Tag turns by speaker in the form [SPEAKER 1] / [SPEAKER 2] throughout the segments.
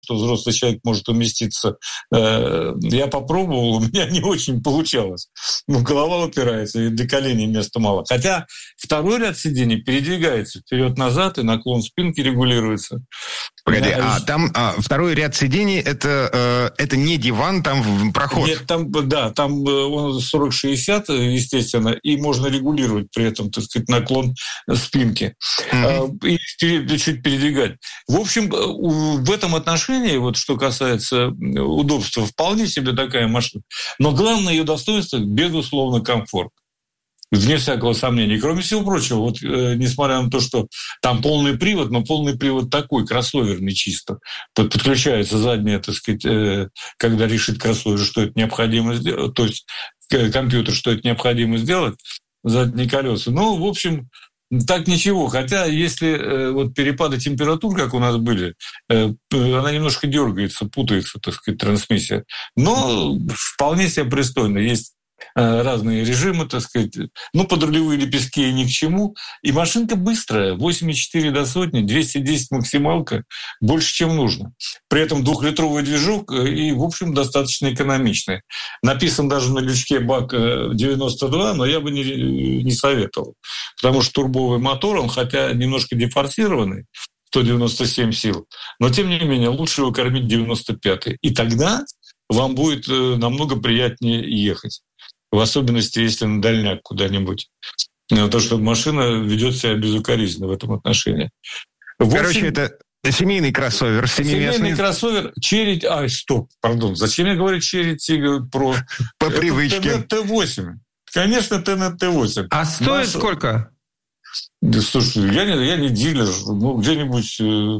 [SPEAKER 1] что взрослый человек может уместиться. Я попробовал, у меня не очень получалось. Голова упирается, и для коленей места мало. Хотя второй ряд сидений передвигается вперед-назад, и наклон спинки регулируется.
[SPEAKER 2] Погоди, там второй ряд сидений это не диван, там проход?
[SPEAKER 1] Нет, там он 40-60, естественно, и можно регулировать при этом, так сказать, наклон спинки. И чуть передвигать. В общем, в этом отношении, вот что касается удобства, вполне себе такая машина. Но главное ее достоинство, безусловно, комфорт. Вне всякого сомнения. Кроме всего прочего, вот несмотря на то, что там полный привод, но полный привод такой, кроссоверный чисто. Подключается задняя, так сказать, когда решит кроссовер, что это необходимо сделать, то есть компьютер, что это необходимо сделать, задние колеса. В общем, так ничего. Хотя, если вот перепады температур, как у нас были, она немножко дергается, путается, так сказать, трансмиссия. Но вполне себе пристойно. Есть разные режимы, так сказать. Подрулевые лепестки ни к чему. И машинка быстрая. 8,4 до сотни, 210 максималка. Больше, чем нужно. При этом 2-литровый движок и, в общем, достаточно экономичный. Написан даже на лючке бак 92, но я бы не советовал. Потому что турбовый мотор, он хотя немножко дефорсированный, 197 сил, но, тем не менее, лучше его кормить 95-й. И тогда вам будет намного приятнее ехать. В особенности, если на дальняк куда-нибудь. То, что машина ведет себя безукоризненно в этом отношении.
[SPEAKER 2] Короче, это семейный кроссовер.
[SPEAKER 1] Семейный кроссовер. Черри... стоп, пардон. Зачем я говорю Черри Тигр Про?
[SPEAKER 2] По привычке.
[SPEAKER 1] Т8. Конечно, Т8.
[SPEAKER 3] А стоит сколько?
[SPEAKER 1] Да, слушай, я не дилер. Где-нибудь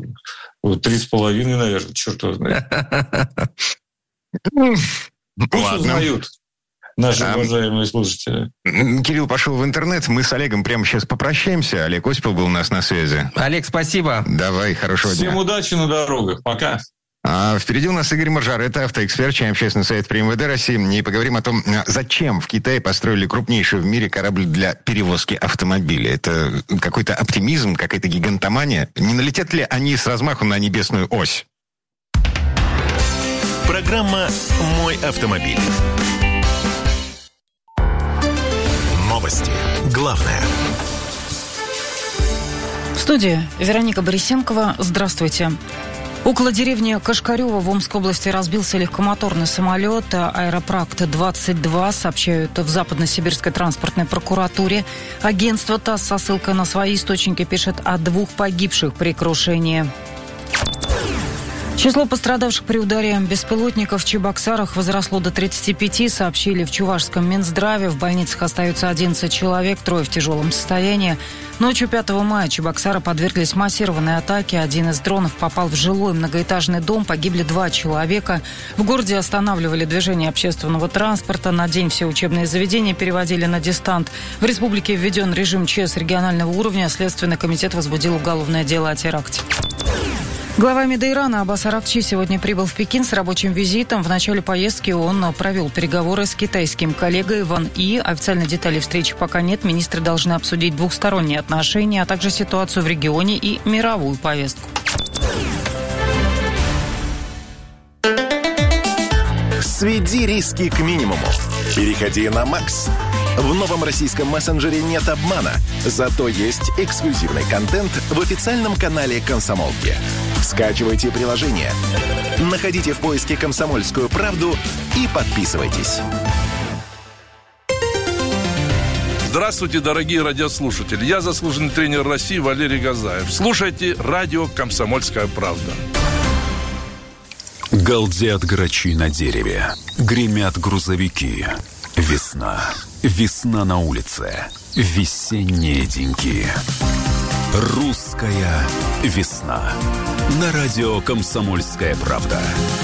[SPEAKER 1] 3,5, наверное. Черт его знает. Пусть узнают. Наши уважаемые слушатели.
[SPEAKER 2] Кирилл пошел в интернет. Мы с Олегом прямо сейчас попрощаемся. Олег Осипов был у нас на связи.
[SPEAKER 3] Олег, спасибо.
[SPEAKER 2] Давай, хорошего дня.
[SPEAKER 1] Всем удачи на дорогах. Пока.
[SPEAKER 2] А впереди у нас Игорь Маржар. Это автоэксперт, член общественного совета при МВД России. И поговорим о том, зачем в Китае построили крупнейший в мире корабль для перевозки автомобилей. Это какой-то оптимизм, какая-то гигантомания. Не налетят ли они с размаху на небесную ось?
[SPEAKER 4] Программа «Мой автомобиль». Новости. Главное.
[SPEAKER 5] В студии Вероника Борисенкова. Здравствуйте. Около деревни Кашкарёво в Омской области разбился легкомоторный самолет «Аэропракт-22», сообщают в Западно-Сибирской транспортной прокуратуре. Агентство ТАСС со ссылкой на свои источники пишет о 2 погибших при крушении. Число пострадавших при ударе беспилотников в Чебоксарах возросло до 35, сообщили в Чувашском Минздраве. В больницах остаются 11 человек, 3 в тяжелом состоянии. Ночью 5 мая Чебоксары подверглись массированной атаке. Один из дронов попал в жилой многоэтажный дом, погибли 2 человека. В городе останавливали движение общественного транспорта. На день все учебные заведения переводили на дистант. В республике введен режим ЧС регионального уровня. Следственный комитет возбудил уголовное дело о теракте. Глава МИДа Ирана Аббас Аракчи сегодня прибыл в Пекин с рабочим визитом. В начале поездки он провел переговоры с китайским коллегой Ван И. Официальной детали встречи пока нет. Министры должны обсудить двухсторонние отношения, а также ситуацию в регионе и мировую повестку.
[SPEAKER 4] Сведи риски к минимуму. Переходи на Макс. В новом российском мессенджере нет обмана, зато есть эксклюзивный контент в официальном канале «Комсомолки». Скачивайте приложение, находите в поиске «Комсомольскую правду» и подписывайтесь.
[SPEAKER 6] Здравствуйте, дорогие радиослушатели. Я заслуженный тренер России Валерий Газаев. Слушайте радио «Комсомольская правда».
[SPEAKER 7] Галдят грачи на дереве, гремят грузовики. Весна. Весна на улице. Весенние деньки. Русская весна. На радио «Комсомольская правда».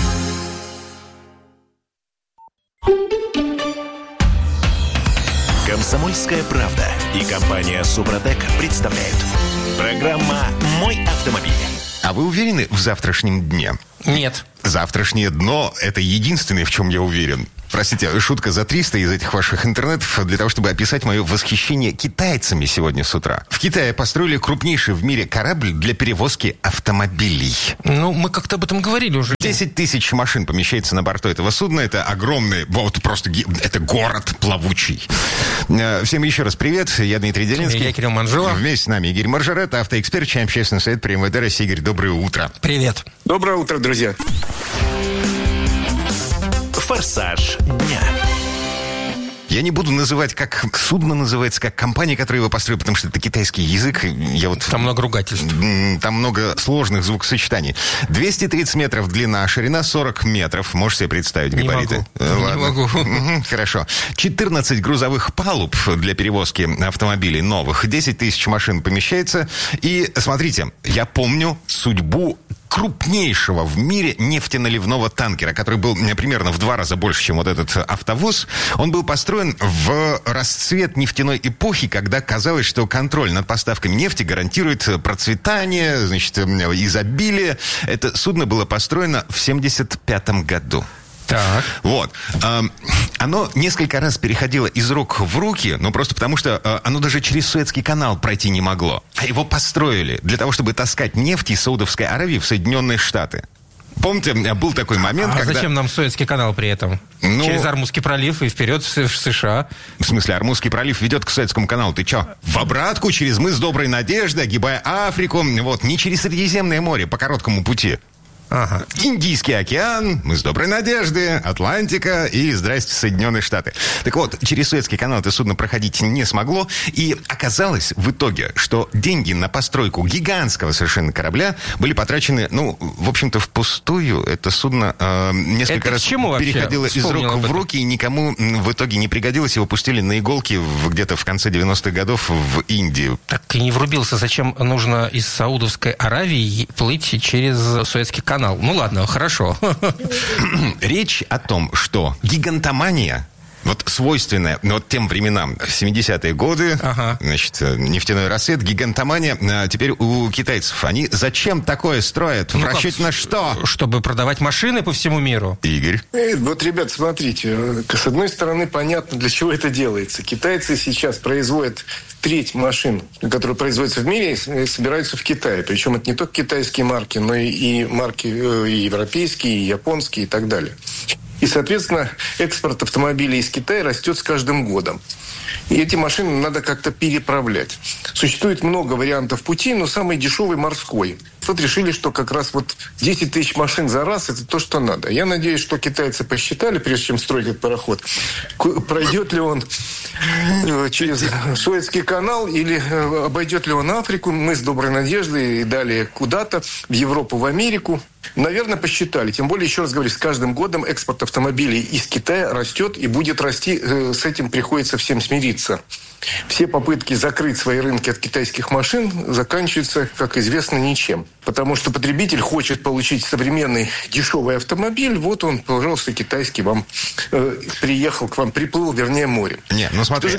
[SPEAKER 4] «Комсомольская правда» и компания «Супротек» представляют. Программа «Мой автомобиль».
[SPEAKER 2] А вы уверены в завтрашнем дне?
[SPEAKER 3] Нет.
[SPEAKER 2] Завтрашнее дно – это единственное, в чем я уверен. Простите, шутка за 300 из этих ваших интернетов для того, чтобы описать мое восхищение китайцами сегодня с утра. В Китае построили крупнейший в мире корабль для перевозки автомобилей.
[SPEAKER 3] Ну, мы как-то об этом говорили уже.
[SPEAKER 2] 10 тысяч машин помещается на борту этого судна. Это огромный, вот просто, это город плавучий. Всем еще раз привет. Я Дмитрий Делинский.
[SPEAKER 3] Я Кирилл Манжула.
[SPEAKER 2] Вместе с нами Игорь Маржарет, это автоэксперт, член общественного совета при МВД России. Игорь, доброе утро.
[SPEAKER 3] Привет.
[SPEAKER 1] Доброе утро, друзья.
[SPEAKER 4] «Форсаж дня».
[SPEAKER 2] Я не буду называть, как судно называется, как компания, которая его построила, потому что это китайский язык.
[SPEAKER 3] Там много ругательств.
[SPEAKER 2] Там много сложных звукосочетаний. 230 метров длина, ширина 40 метров. Можешь себе представить габариты?
[SPEAKER 3] Не могу.
[SPEAKER 2] Хорошо. 14 грузовых палуб для перевозки автомобилей новых. 10 тысяч машин помещается. И смотрите, я помню судьбу крупнейшего в мире нефтеналивного танкера, который был примерно в 2 раза больше, чем вот этот автовоз. Он был построен в расцвет нефтяной эпохи, когда казалось, что контроль над поставками нефти гарантирует процветание, значит, изобилие. Это судно было построено в 1975 году.
[SPEAKER 3] Так.
[SPEAKER 2] Вот. Оно несколько раз переходило из рук в руки, но просто потому, что оно даже через Суэцкий канал пройти не могло. А его построили для того, чтобы таскать нефть из Саудовской Аравии в Соединенные Штаты. Помните, был такой момент, когда...
[SPEAKER 3] зачем нам Суэцкий канал при этом? Через Ормузский пролив и вперед в США.
[SPEAKER 2] В смысле, Ормузский пролив ведет к Суэцкому каналу. Ты чё? В обратку через мыс Доброй Надежды, огибая Африку. Вот, не через Средиземное море, по короткому пути.
[SPEAKER 3] Ага.
[SPEAKER 2] Индийский океан, мыс Доброй Надежды, Атлантика и, здрасте, Соединенные Штаты. Так вот, через Суэцкий канал это судно проходить не смогло. И оказалось в итоге, что деньги на постройку гигантского совершенно корабля были потрачены, в общем-то, впустую. Это судно несколько раз переходило из рук в руки и никому в итоге не пригодилось. Его пустили на иголки где-то в конце 90-х годов в Индию.
[SPEAKER 3] Так и не врубился, зачем нужно из Саудовской Аравии плыть через Суэцкий канал. Ну ладно, хорошо.
[SPEAKER 2] Речь о том, что гигантомания, вот свойственная тем временам, 70-е годы, значит, нефтяной рассвет, гигантомания теперь у китайцев. Они зачем такое строят? В расчете на что?
[SPEAKER 3] Чтобы продавать машины по всему миру.
[SPEAKER 2] Игорь?
[SPEAKER 8] Вот, ребят, смотрите. С одной стороны, понятно, для чего это делается. Китайцы сейчас производят треть машин, которые производятся в мире, собираются в Китае. Причем это не только китайские марки, но и марки и европейские, и японские и так далее. И, соответственно, экспорт автомобилей из Китая растет с каждым годом. И эти машины надо как-то переправлять. Существует много вариантов пути, но самый дешевый – морской. Вот решили, что как раз 10 тысяч машин за раз – это то, что надо. Я надеюсь, что китайцы посчитали, прежде чем строить этот пароход, пройдет ли он через Суэцкий канал или обойдет ли он Африку, мыс Доброй Надежды и далее куда-то, в Европу, в Америку. Наверное, посчитали. Тем более, еще раз говорю, с каждым годом экспорт автомобилей из Китая растет и будет расти. С этим приходится всем смириться. Все попытки закрыть свои рынки от китайских машин заканчиваются, как известно, ничем. Потому что потребитель хочет получить современный дешевый автомобиль. Вот он, пожалуйста, китайский вам приехал, к вам приплыл, вернее, морем.
[SPEAKER 2] Нет, смотри,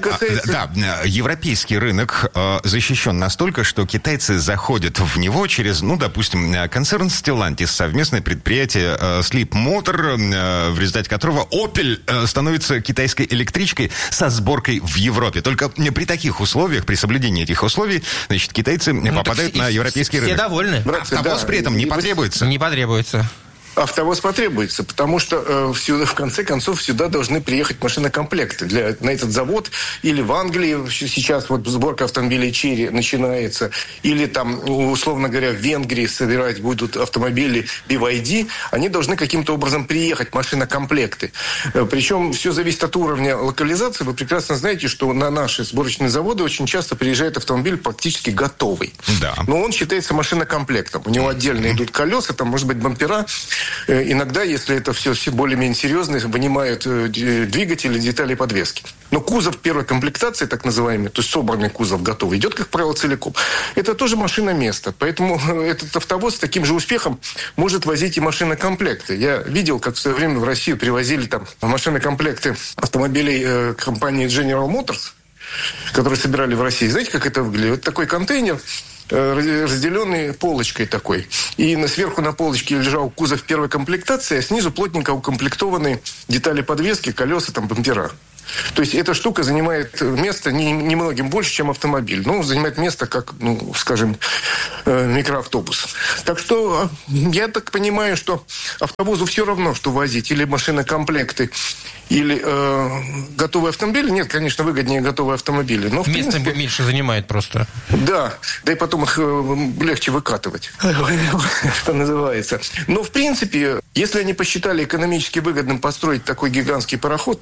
[SPEAKER 2] европейский рынок защищен настолько, что китайцы заходят в него через, допустим, концерн Stellantis, совместное предприятие Sleep Motor, в результате которого Opel становится китайской электричкой со сборкой в Европе. Только при таких условиях, при соблюдении этих условий, значит, китайцы попадают на европейский рынок.
[SPEAKER 3] Все довольны.
[SPEAKER 2] Автовоз при этом не потребуется.
[SPEAKER 3] Не потребуется.
[SPEAKER 8] Автовоз потребуется, потому что в конце концов сюда должны приехать машинокомплекты на этот завод. Или в Англии сейчас сборка автомобилей Chery начинается. Или там, условно говоря, в Венгрии собирать будут автомобили BYD. Они должны каким-то образом приехать, машинокомплекты. Причем все зависит от уровня локализации. Вы прекрасно знаете, что на наши сборочные заводы очень часто приезжает автомобиль практически готовый.
[SPEAKER 2] Да.
[SPEAKER 8] Но он считается машинокомплектом. У него отдельно идут колеса, там, может быть, бампера. Иногда, если это все более-менее серьезно, вынимают двигатели, детали подвески. Но кузов первой комплектации, так называемый, то есть собранный кузов готовый, идет, как правило, целиком. Это тоже машина места. Поэтому этот автовоз с таким же успехом может возить и машинокомплекты. Я видел, как в свое время в Россию привозили там машинокомплекты автомобилей компании General Motors, которые собирали в России. Знаете, как это выглядит? Вот такой контейнер. разделенный полочкой такой. И сверху на полочке лежал кузов первой комплектации, а снизу плотненько укомплектованы детали подвески, колеса, там, бампера. То есть эта штука занимает место немногим больше, чем автомобиль. Ну, занимает место, как, скажем, микроавтобус. Так что я так понимаю, что автобусу все равно, что возить. Или машинокомплекты, или готовые автомобили. Нет, конечно, выгоднее готовые автомобили. Но, в
[SPEAKER 3] место
[SPEAKER 8] принципе,
[SPEAKER 3] меньше занимает просто.
[SPEAKER 8] Да, да и потом их легче выкатывать, что называется. Но, в принципе, если они посчитали экономически выгодным построить такой гигантский пароход,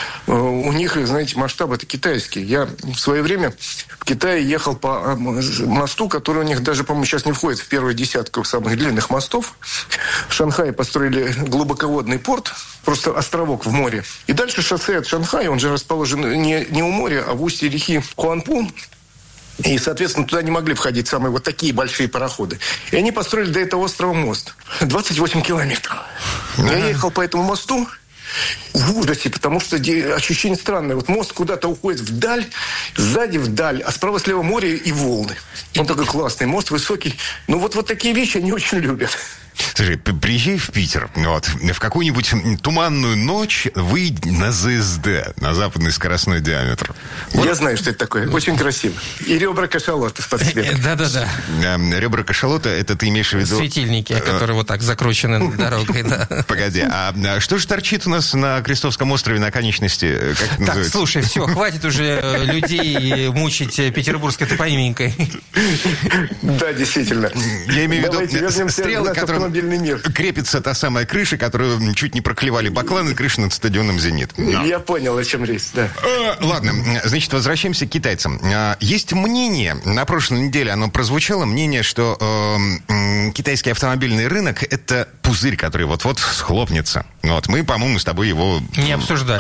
[SPEAKER 8] у них, знаете, масштабы-то китайские. Я в свое время в Китае ехал по мосту, который у них даже, по-моему, сейчас не входит в первую десятку самых длинных мостов. В Шанхае построили глубоководный порт, просто островок в море. И дальше шоссе от Шанхая, он же расположен не у моря, а в устье реки Хуанпу. И, соответственно, туда не могли входить самые вот такие большие пароходы. И они построили до этого острова мост. 28 километров. Я ехал по этому мосту в ужасе, потому что ощущение странное. Вот мост куда-то уходит вдаль, сзади вдаль, а справа-слева море и волны. Он такой классный, мост высокий. Ну, вот такие вещи они очень любят.
[SPEAKER 2] Слушай, приезжай в Питер, в какую-нибудь туманную ночь выйди на ЗСД, на западный скоростной диаметр.
[SPEAKER 8] Я знаю, что это такое. Очень красиво. И ребра кашалота под цветом.
[SPEAKER 3] Да-да-да.
[SPEAKER 2] Ребра кашалота, это ты имеешь в виду...
[SPEAKER 3] Светильники, которые вот так закручены над дорогой, да.
[SPEAKER 2] Погоди, а что же торчит у нас на Крестовском острове на конечности? Как это называется?
[SPEAKER 3] Так, слушай, все, хватит уже людей мучить петербургской топонимикой.
[SPEAKER 8] Да, действительно.
[SPEAKER 2] Я имею в виду стрелы, которые...
[SPEAKER 8] Мир.
[SPEAKER 2] Крепится та самая крыша, которую чуть не проклевали бакланы, крыша над стадионом «Зенит».
[SPEAKER 8] Я понял, о чем речь, да.
[SPEAKER 2] Ладно, значит, возвращаемся к китайцам. Есть мнение, на прошлой неделе оно прозвучало, мнение, что китайский автомобильный рынок – это пузырь, который вот-вот схлопнется. Вот, мы, по-моему, с тобой его...
[SPEAKER 3] Не обсуждали.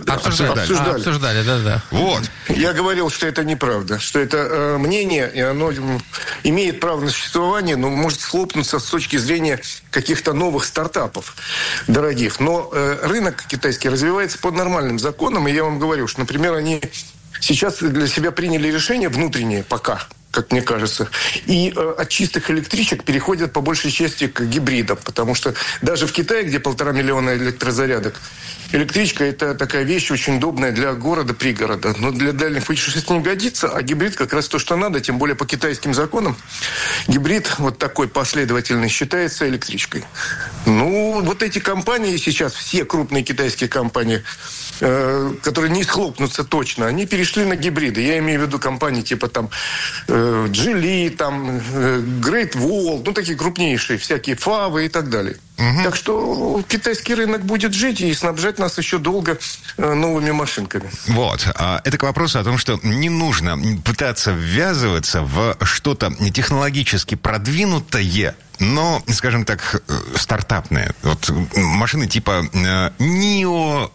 [SPEAKER 3] Обсуждали, да.
[SPEAKER 2] Вот.
[SPEAKER 8] Я говорил, что это неправда, что это мнение, и оно имеет право на существование, но может схлопнуться с точки зрения каких-то новых стартапов дорогих. Но рынок китайский развивается под нормальным законом, и я вам говорю, что, например, они сейчас для себя приняли решение внутреннее пока, как мне кажется, и от чистых электричек переходят по большей части к гибридам, потому что даже в Китае, где 1,5 миллиона электрозарядок, электричка – это такая вещь очень удобная для города, пригорода, но для дальних путешествий не годится, а гибрид как раз то, что надо, тем более по китайским законам. Гибрид вот такой последовательный считается электричкой. Ну, вот эти компании сейчас, все крупные китайские компании, которые не схлопнутся точно, они перешли на гибриды. Я имею в виду компании типа там Geely, там Great Wall, ну такие крупнейшие, всякие Фавы и так далее. Угу. Так что китайский рынок будет жить и снабжать нас еще долго новыми машинками.
[SPEAKER 2] Вот. Это к вопросу о том, что не нужно пытаться ввязываться в что-то технологически продвинутое, но, скажем так, стартапное. Вот машины типа NIO,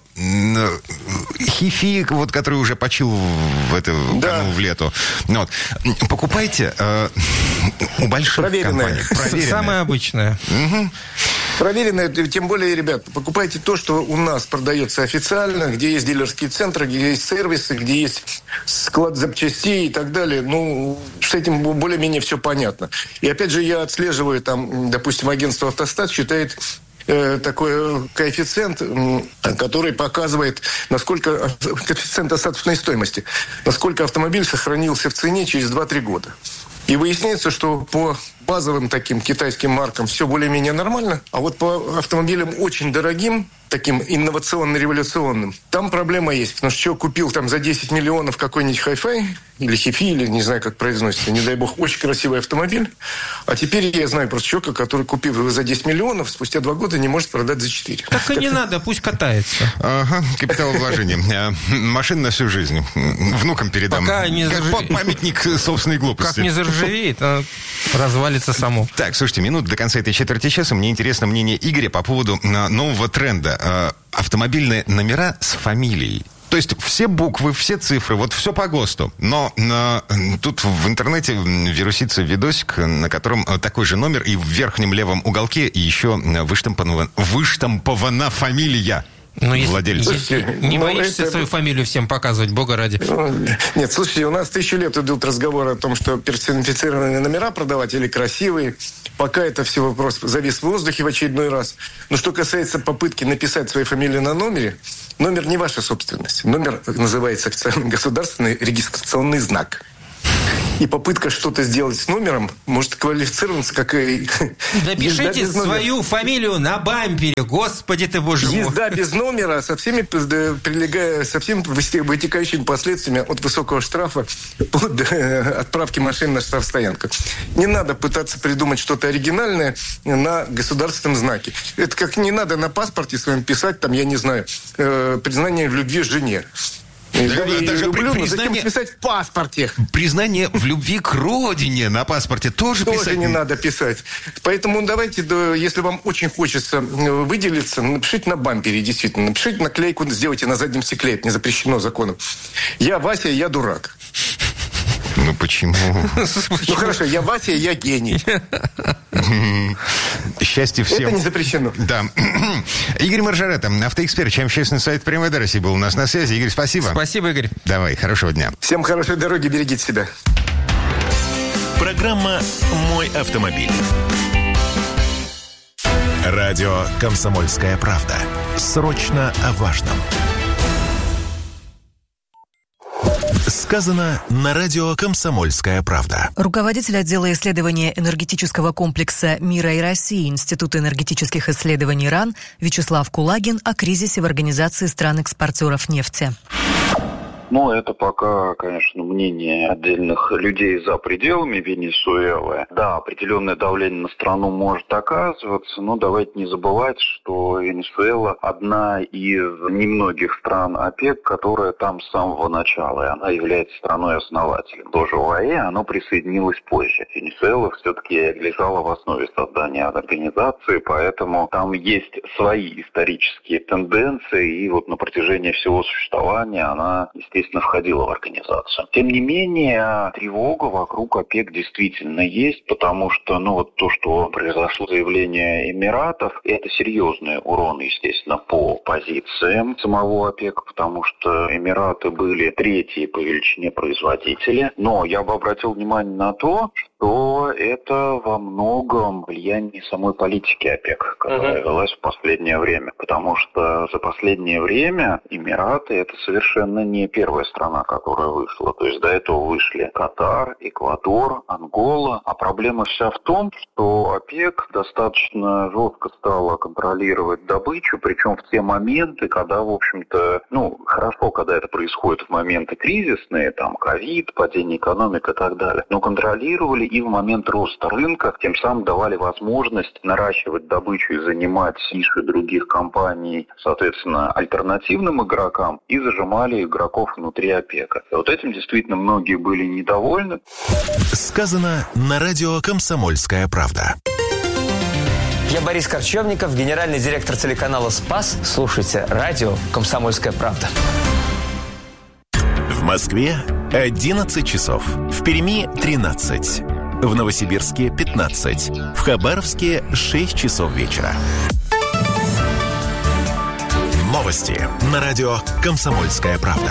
[SPEAKER 2] Хифи, вот, который уже почил в лету. Вот. Покупайте у больших компаний.
[SPEAKER 3] Проверенное. Самое обычное.
[SPEAKER 2] Угу.
[SPEAKER 8] Проверенное, тем более, ребят, покупайте то, что у нас продается официально, где есть дилерские центры, где есть сервисы, где есть склад запчастей и так далее. Ну, с этим более-менее все понятно. И опять же, я отслеживаю, там, допустим, агентство «Автостат» считает такой коэффициент, который показывает, насколько коэффициент остаточной стоимости, насколько автомобиль сохранился в цене через 2-3 года. И выясняется, что по базовым таким китайским маркам все более-менее нормально, а вот по автомобилям очень дорогим, таким инновационно-революционным, там проблема есть. Потому что человек купил там за 10 миллионов какой-нибудь хай-фай, или хифи, или не знаю, как произносится, не дай бог, очень красивый автомобиль. А теперь я знаю просто человека, который, купив его за 10 миллионов, спустя 2 года не может продать за 4.
[SPEAKER 3] Так и не надо, пусть катается.
[SPEAKER 2] Ага, капиталовложение. Машина на всю жизнь. Внукам передам.
[SPEAKER 3] Пока не
[SPEAKER 2] как памятник собственной глупости.
[SPEAKER 3] Как не заржавеет, развалится само.
[SPEAKER 2] Так, слушайте, минут до конца этой четверти часа. Мне интересно мнение Игоря по поводу нового тренда. Автомобильные номера с фамилией. То есть все буквы, все цифры, вот все по ГОСТу. Но тут в интернете вирусится видосик, на котором такой же номер, и в верхнем левом уголке еще выштампована фамилия. владельцев.
[SPEAKER 3] Не боишься свою фамилию всем показывать, бога ради?
[SPEAKER 8] Нет, слушайте, у нас 1000 лет идут разговоры о том, что персонифицированные номера продавать или красивые. Пока это все вопрос завис в воздухе в очередной раз. Но что касается попытки написать свою фамилию на номере, номер не ваша собственность. Номер называется официальный государственный регистрационный знак. И попытка что-то сделать с номером может квалифицироваться как...
[SPEAKER 3] Напишите свою фамилию на бампере, господи ты, боже мой.
[SPEAKER 8] Езда без номера со всеми вытекающими последствиями от высокого штрафа под отправки машин на штрафстоянку. Не надо пытаться придумать что-то оригинальное на государственном знаке. Это как не надо на паспорте своем писать, там, я не знаю, признание в любви жене.
[SPEAKER 2] Даже
[SPEAKER 8] люблю, зачем писать в паспорте?
[SPEAKER 2] Признание в любви к родине на паспорте тоже писать?
[SPEAKER 8] Тоже не надо писать. Поэтому давайте, если вам очень хочется выделиться, напишите на бампере, действительно. Напишите наклейку, сделайте на заднем стекле. Это не запрещено законом. Я Вася, я дурак.
[SPEAKER 2] Ну почему?
[SPEAKER 8] Ну хорошо, я Вася, я гений.
[SPEAKER 2] Счастье всем.
[SPEAKER 8] Это не запрещено.
[SPEAKER 2] Да. Игорь Маржарета, автоэксперт, чем общественный сайт ПМВД России, был у нас на связи. Игорь, спасибо.
[SPEAKER 3] Спасибо, Игорь.
[SPEAKER 2] Давай, хорошего дня.
[SPEAKER 8] Всем хорошей дороги, берегите себя.
[SPEAKER 4] Программа «Мой автомобиль». Радио «Комсомольская правда». Срочно о важном. Сказано на радио «Комсомольская правда».
[SPEAKER 9] Руководитель отдела исследования энергетического комплекса «Мира и России» Института энергетических исследований РАН Вячеслав Кулагин о кризисе в Организации стран-экспортеров нефти.
[SPEAKER 10] Ну, это пока, конечно, мнение отдельных людей за пределами Венесуэлы. Да, определенное давление на страну может оказываться, но давайте не забывать, что Венесуэла одна из немногих стран ОПЕК, которая там с самого начала, и она является страной-основателем. Тоже ОАЭ, оно присоединилось позже. Венесуэла все-таки лежала в основе создания организации, поэтому там есть свои исторические тенденции, и вот на протяжении всего существования она, естественно, входила в организацию. Тем не менее, тревога вокруг ОПЕК действительно есть, потому что, вот то, что произошло заявление Эмиратов, это серьезный урон, естественно, по позициям самого ОПЕК, потому что Эмираты были третьи по величине производители. Но я бы обратил внимание на то, что это во многом влияние самой политики ОПЕК, которая велась в последнее время. Потому что за последнее время Эмираты – это совершенно не первая страна, которая вышла. То есть до этого вышли Катар, Эквадор, Ангола. А проблема вся в том, что ОПЕК достаточно жестко стала контролировать добычу, причем в те моменты, когда, в общем-то, хорошо, когда это происходит в моменты кризисные, там, ковид, падение экономики и так далее, но контролировали и в момент роста рынка, тем самым давали возможность наращивать добычу и занимать ниши других компаний, соответственно, альтернативным игрокам, и зажимали игроков внутри ОПЕКа. И вот этим действительно многие были недовольны.
[SPEAKER 4] Сказано на радио «Комсомольская правда».
[SPEAKER 11] Я Борис Корчевников, генеральный директор телеканала «Спас». Слушайте радио «Комсомольская правда».
[SPEAKER 4] В Москве 11 часов. В Перми 13. В Новосибирске 15. В Хабаровске 6 часов вечера. Новости на радио «Комсомольская правда».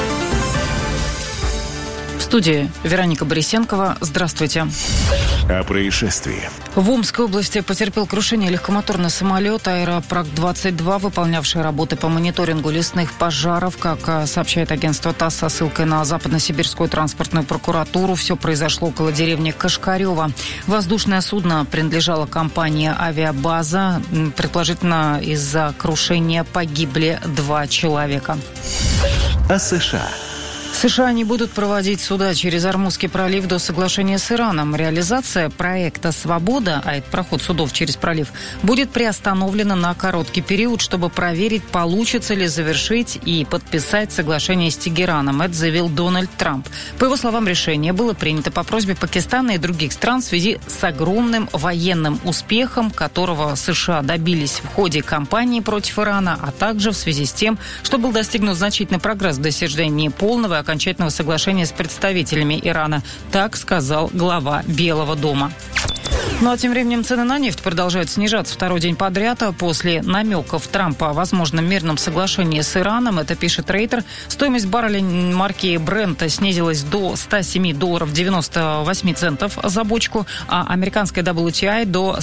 [SPEAKER 5] В студии Вероника Борисенкова. Здравствуйте.
[SPEAKER 4] О происшествии.
[SPEAKER 5] В Омской области потерпел крушение легкомоторный самолет «Аэропрак-22», выполнявший работы по мониторингу лесных пожаров. Как сообщает агентство ТАСС со ссылкой на Западно-Сибирскую транспортную прокуратуру, все произошло около деревни Кашкарева. Воздушное судно принадлежало компании «Авиабаза». Предположительно, из-за крушения погибли 2 человека.
[SPEAKER 4] О США.
[SPEAKER 5] США не будут проводить суда через Ормузский пролив до соглашения с Ираном. Реализация проекта «Свобода», а это проход судов через пролив, будет приостановлена на короткий период, чтобы проверить, получится ли завершить и подписать соглашение с Тегераном. Это заявил Дональд Трамп. По его словам, решение было принято по просьбе Пакистана и других стран в связи с огромным военным успехом, которого США добились в ходе кампании против Ирана, а также в связи с тем, что был достигнут значительный прогресс в достижении полного и окончательного соглашения с представителями Ирана. Так сказал глава Белого дома. Ну а тем временем цены на нефть продолжают снижаться второй день подряд. После намеков Трампа о возможном мирном соглашении с Ираном, это пишет Рейтер, стоимость барреля марки Брента снизилась до $107.98 за бочку, а американская WTI до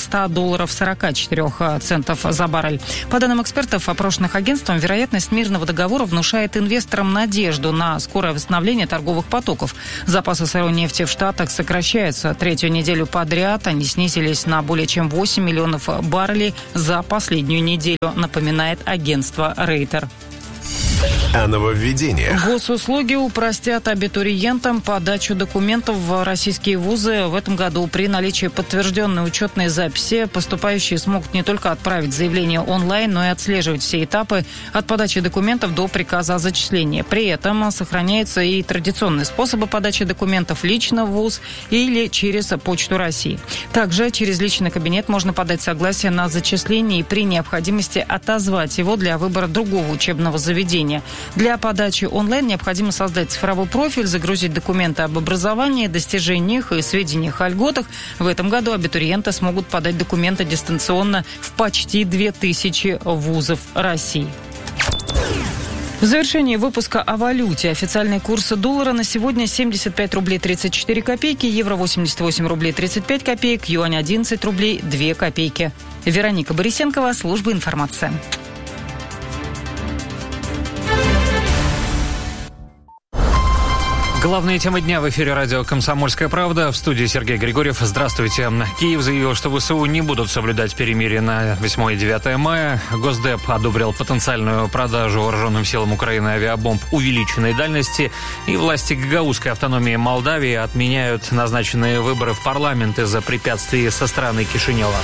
[SPEAKER 5] $100.44 за баррель. По данным экспертов, опрошенных агентством, вероятность мирного договора внушает инвесторам надежду на скорое восстановление торговых потоков. Запасы сырой нефти в Штатах сокращаются третью неделю подряд. Они снизились на более чем 8 миллионов баррелей за последнюю неделю, напоминает агентство Рейтер.
[SPEAKER 12] О нововведениях.
[SPEAKER 5] Госуслуги упростят абитуриентам подачу документов в российские вузы. В этом году при наличии подтвержденной учетной записи поступающие смогут не только отправить заявление онлайн, но и отслеживать все этапы от подачи документов до приказа о зачислении. При этом сохраняются и традиционные способы подачи документов лично в вуз или через Почту России. Также через личный кабинет можно подать согласие на зачисление и при необходимости отозвать его для выбора другого учебного заведения. Для подачи онлайн необходимо создать цифровой профиль, загрузить документы об образовании, достижениях и сведениях о льготах. В этом году абитуриенты смогут подать документы дистанционно в почти 2000 вузов России. В завершении выпуска о валюте. Официальный курс доллара на сегодня 75 рублей 34 копейки, евро 88 рублей 35 копеек, юань 11 рублей 2 копейки. Вероника Борисенкова, служба информации.
[SPEAKER 13] Главные темы дня в эфире радио «Комсомольская правда». В студии Сергей Григорьев. Здравствуйте. Киев заявил, что ВСУ не будут соблюдать перемирие на 8 и 9 мая. Госдеп одобрил потенциальную продажу вооруженным силам Украины авиабомб увеличенной дальности. И власти гагаузской автономии Молдавии отменяют назначенные выборы в парламент из-за препятствий со стороны Кишинева.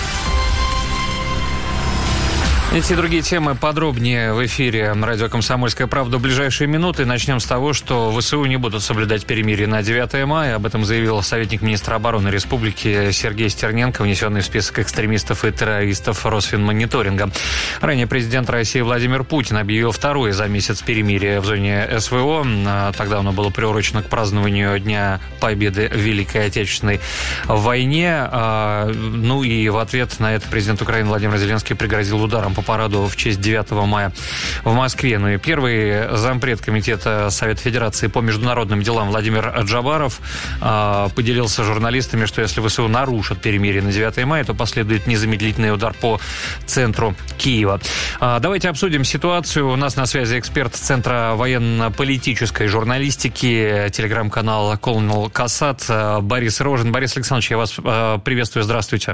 [SPEAKER 13] Эти и другие темы подробнее в эфире радио «Комсомольская правда» в ближайшие минуты. Начнем с того, что ВСУ не будут соблюдать перемирие на 9 мая. Об этом заявил советник министра обороны республики Сергей Стерненко, внесенный в список экстремистов и террористов Росфинмониторинга. Ранее президент России Владимир Путин объявил второе за месяц перемирие в зоне СВО. Тогда оно было приурочено к празднованию Дня Победы в Великой Отечественной войне. Ну и в ответ на это президент Украины Владимир Зеленский пригрозил ударом по параду в честь 9 мая в Москве. Ну и первый зампред Комитета Совета Федерации по международным делам Владимир Джабаров поделился с журналистами, что если ВСУ нарушат перемирие на 9 мая, то последует незамедлительный удар по центру Киева. Давайте обсудим ситуацию. У нас на связи эксперт Центра военно-политической журналистики, телеграм-канал «Колонел Касат» Борис Рожин. Борис Александрович, я вас приветствую. Здравствуйте.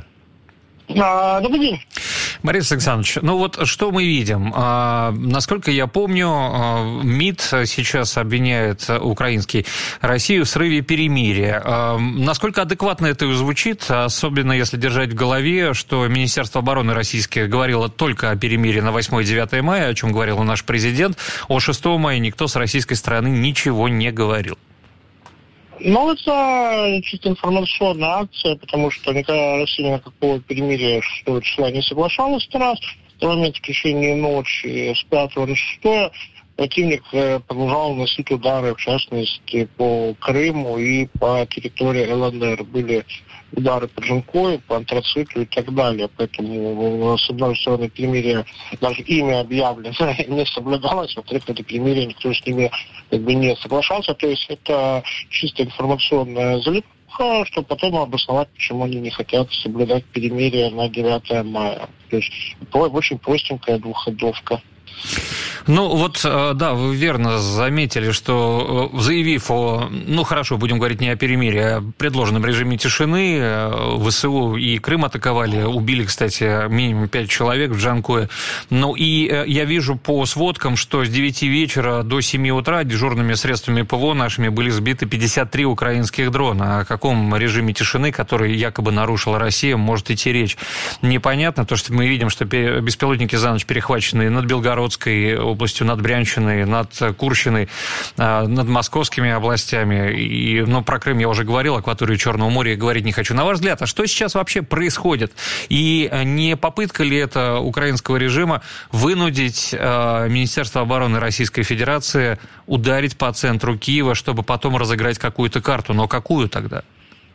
[SPEAKER 14] Добрый день.
[SPEAKER 13] Борис Александрович, ну вот что мы видим? Насколько я помню, МИД сейчас обвиняет украинский Россию в срыве перемирия. Насколько адекватно это звучит, особенно если держать в голове, что Министерство обороны российское говорило только о перемирии на 8 и 9 мая, о чем говорил наш президент, о 6 мая никто с российской стороны ничего не говорил.
[SPEAKER 14] Ну, это чисто информационная акция, потому что никакая Россия ни на какого перемирия 6 числа не соглашалась раз. В момент в течение ночи с 5 на 6 противник продолжал наносить удары, в частности, по Крыму и по территории ЛНР. Были удары по Джанкою, по антрациту и так далее. Поэтому, с одной стороны, перемирие, даже имя объявлено, не соблюдалось. Во-вторых, это перемирие никто с ними не соглашался. То есть это чисто информационная залипка, чтобы потом обосновать, почему они не хотят соблюдать перемирие на 9 мая. То есть очень простенькая двухходовка.
[SPEAKER 13] Ну вот, да, вы верно заметили, что заявив о, ну хорошо, будем говорить не о перемирии, а о предложенном режиме тишины, ВСУ и Крым атаковали, убили, кстати, минимум 5 человек в Джанкое. Ну и я вижу по сводкам, что с 9 вечера до 7 утра дежурными средствами ПВО нашими были сбиты 53 украинских дрона. О каком режиме тишины, который якобы нарушила Россия, может идти речь? Непонятно, то, что мы видим, что беспилотники за ночь перехвачены над Белгородской областью, над Брянщиной, над Курщиной, над московскими областями. И, ну, про Крым я уже говорил, акваторию Черного моря я говорить не хочу. На ваш взгляд, а что сейчас вообще происходит? И не попытка ли это украинского режима вынудить Министерство обороны Российской Федерации ударить по центру Киева, чтобы потом разыграть какую-то карту? Но какую тогда?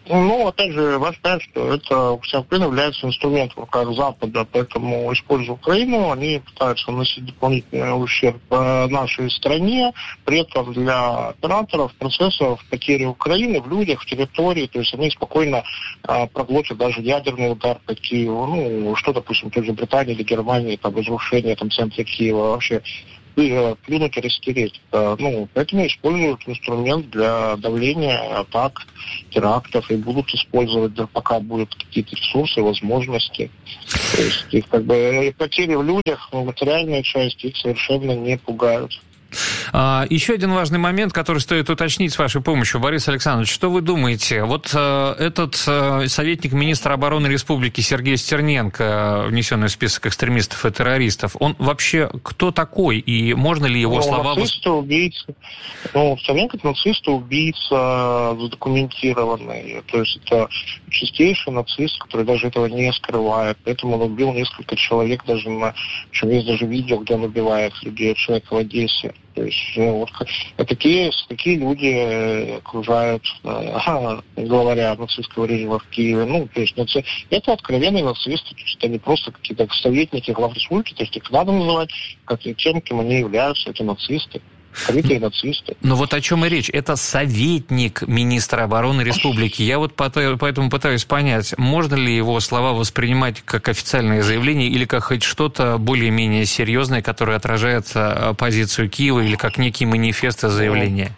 [SPEAKER 14] Опять же, важно понять, что вся Украина является инструментом в руках Запада, поэтому, используя Украину, они пытаются наносить дополнительный ущерб нашей стране, при этом для операторов процессов потери Украины в людях, в территории, то есть они спокойно проглотят даже ядерный удар по Киеву, что, допустим, в той же Британии или Германии, разрушение центра Киева, вообще плюнуть и растереть. Поэтому используют инструмент для давления, атак, терактов, и будут использовать, пока будут какие-то ресурсы, возможности. То есть их потери в людях, материальная часть, их совершенно не пугают.
[SPEAKER 13] Еще один важный момент, который стоит уточнить с вашей помощью. Борис Александрович, что вы думаете? Этот советник министра обороны республики Сергей Стерненко, внесенный в список экстремистов и террористов, он вообще кто такой? И можно ли его слова...
[SPEAKER 14] Нацисты-убийцы. Стерненко — нацисты-убийца задокументированный. То есть это чистейший нацист, который даже этого не скрывает. Поэтому он убил несколько человек, причем есть даже видео, где он убивает людей, человека в Одессе. То есть такие люди окружают главаря нацистского режима в Киеве. Это откровенные нацисты, то есть это не просто какие-то советники глав республики, то есть их надо называть тем, кем они являются, это нацисты. Скрытые нацисты.
[SPEAKER 13] Но о чем и речь? Это советник министра обороны республики. Я поэтому пытаюсь понять, можно ли его слова воспринимать как официальное заявление или как хоть что-то более-менее серьезное, которое отражает позицию Киева, или как некий манифест и заявление?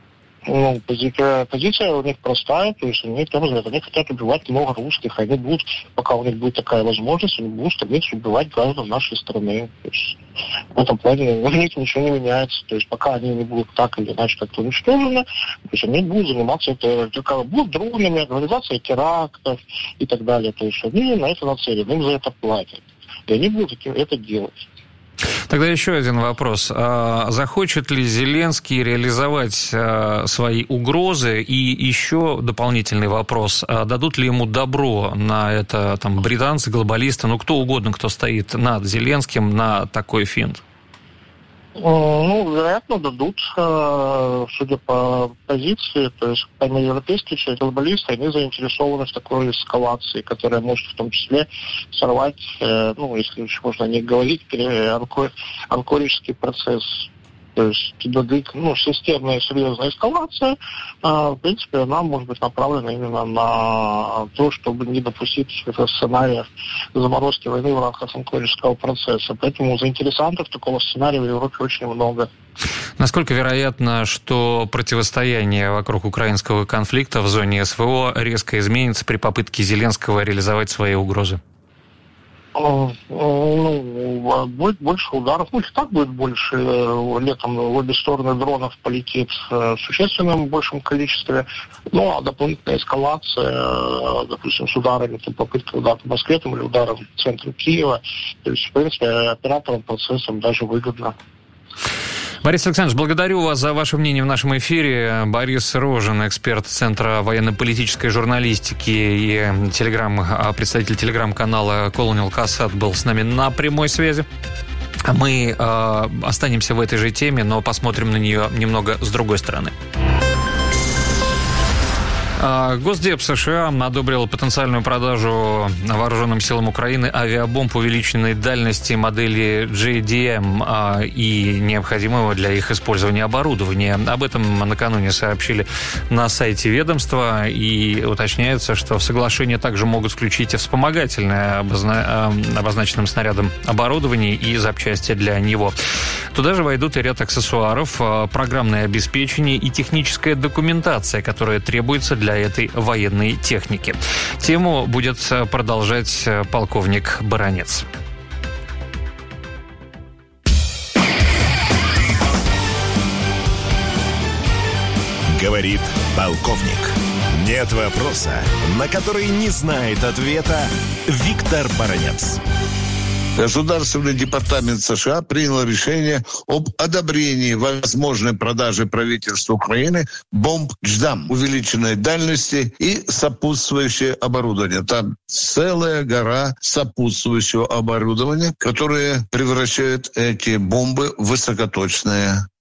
[SPEAKER 14] Позиция у них простая, то есть они хотят убивать много русских, они будут, пока у них будет такая возможность, они будут стремиться убивать граждан нашей страны. То есть в этом плане у них ничего не меняется. То есть пока они не будут так или иначе как-то уничтожены, то есть они будут заниматься будут дронами, организацией терактов и так далее. То есть они на это нацелены, им за это платят. И они будут это делать.
[SPEAKER 13] Тогда еще один вопрос. Захочет ли Зеленский реализовать свои угрозы? И еще дополнительный вопрос. Дадут ли ему добро на это британцы, глобалисты, кто угодно, кто стоит над Зеленским, на такой финт?
[SPEAKER 14] Вероятно, дадут, судя по позиции, то есть европейские части глобалисты, они заинтересованы в такой эскалации, которая может в том числе сорвать, если еще можно о ней говорить, анкоридский процесс. То есть системная серьезная эскалация, в принципе, она может быть направлена именно на то, чтобы не допустить сценариев заморозки войны в рамках анкоридского процесса. Поэтому заинтересантов такого сценария в Европе очень много.
[SPEAKER 13] Насколько вероятно, что противостояние вокруг украинского конфликта в зоне СВО резко изменится при попытке Зеленского реализовать свои угрозы?
[SPEAKER 14] Будет больше ударов. Их так будет больше. Летом в обе стороны дронов полетит в существенном большем количестве. А дополнительная эскалация, допустим, с ударами, попытка удара по Москве или ударом в центре Киева. То есть, в принципе, операторам процессам даже выгодно.
[SPEAKER 13] Борис Александрович, благодарю вас за ваше мнение в нашем эфире. Борис Рожин, эксперт Центра военно-политической журналистики и представитель телеграм-канала Colonial Cassat был с нами на прямой связи. Мы останемся в этой же теме, но посмотрим на нее немного с другой стороны. Госдеп США одобрил потенциальную продажу вооруженным силам Украины авиабомб увеличенной дальности модели JDM и необходимого для их использования оборудования. Об этом накануне сообщили на сайте ведомства, и уточняется, что в соглашение также могут включить и вспомогательное обозначенным снарядом оборудование и запчасти для него. Туда же войдут и ряд аксессуаров, программное обеспечение и техническая документация, которая требуется для этой военной техники. Тему будет продолжать полковник Баранец.
[SPEAKER 12] Говорит полковник. Нет вопроса, на который не знает ответа Виктор Баранец.
[SPEAKER 15] Государственный департамент США принял решение об одобрении возможной продажи правительству Украины бомб «Дждам» увеличенной дальности и сопутствующее оборудование. Там целая гора сопутствующего оборудования, которое превращает эти бомбы в высокоточное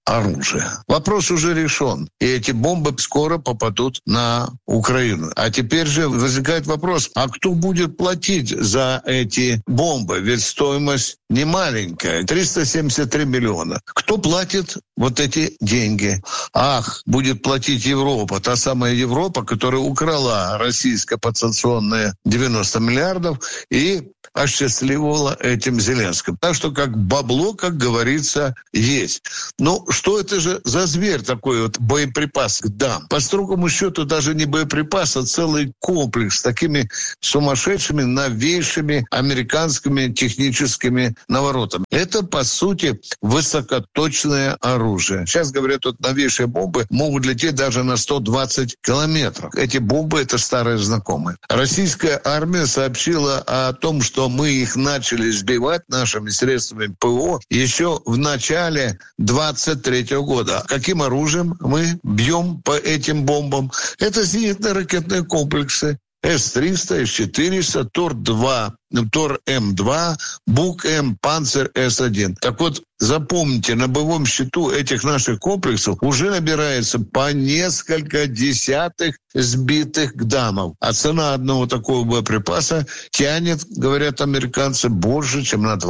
[SPEAKER 15] оружие. Вопрос уже решен. И эти бомбы скоро попадут на Украину. А теперь же возникает вопрос, а кто будет платить за эти бомбы? Ведь стоимость не маленькая, 373 миллиона. Кто платит вот эти деньги? Ах, будет платить Европа, та самая Европа, которая украла российское подсанкционное 90 миллиардов и осчастливила этим Зеленским. Так что как бабло, как говорится, есть. Ну, что это же за зверь такой вот боеприпас к ДАМ? По строгому счету даже не боеприпас, а целый комплекс с такими сумасшедшими, новейшими американскими техническими наворотами. Это, по сути, высокоточное оружие. Сейчас, говорят, вот новейшие бомбы могут лететь даже на 120 километров. Эти бомбы — это старые знакомые. Российская армия сообщила о том, что мы их начали сбивать нашими средствами ПВО еще в начале 23-го года. Каким оружием мы бьем по этим бомбам? Это зенитно-ракетные комплексы С-300, С-400, Тор-2, Тор-М2, Бук-М, Панцер-С-1. Так вот, запомните, на боевом счету этих наших комплексов уже набирается по несколько десятых сбитых ГДАМов. А цена одного такого боеприпаса тянет, говорят американцы, больше, чем на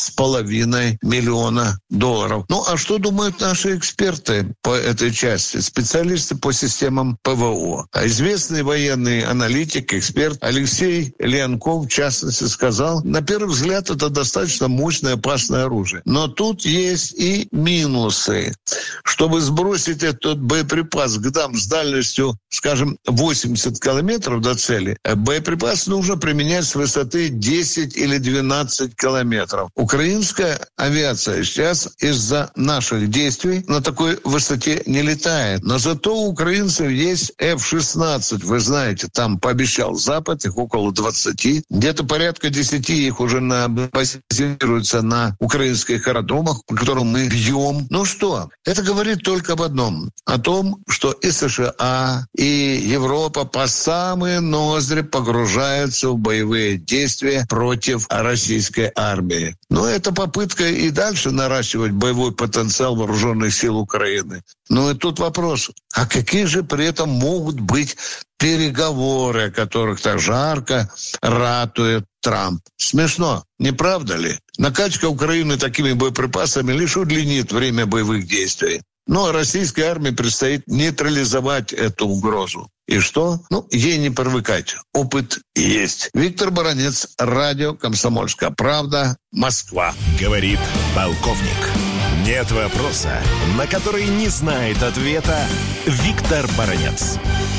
[SPEAKER 15] $2,5 миллиона. Ну, а что думают наши эксперты по этой части? Специалисты по системам ПВО. А известный военный аналитик, эксперт Алексей Леонков, в частности, сказал, на первый взгляд, это достаточно мощное, опасное оружие. Но тут есть и минусы. Чтобы сбросить этот боеприпас к ГДАМ с дальностью, скажем, 80 километров до цели, боеприпас нужно применять с высоты 10 или 12 километров. Украинская авиация сейчас из-за наших действий на такой высоте не летает. Но зато у украинцев есть F-16. Вы знаете, там пообещал Запад, их около 20. Где-то порядка 10 их уже базируются на украинских аэродромах, по которым мы бьем. Ну что, это говорит только об одном. О том, что и США, и Европа по самые ноздри погружаются в боевые действия против российской армии. Но это попытка и дальше наращивать боевой потенциал вооруженных сил Украины. Ну и тут вопрос, а какие же при этом могут быть переговоры, о которых так жарко ратует Трамп? Смешно, не правда ли? Накачка Украины такими боеприпасами лишь удлинит время боевых действий. Но российской армии предстоит нейтрализовать эту угрозу. И что? Ну, ей не привыкать. Опыт есть. Виктор Баранец, радио «Комсомольская правда», Москва.
[SPEAKER 12] Говорит полковник. Нет вопроса, на который не знает ответа Виктор Баранец.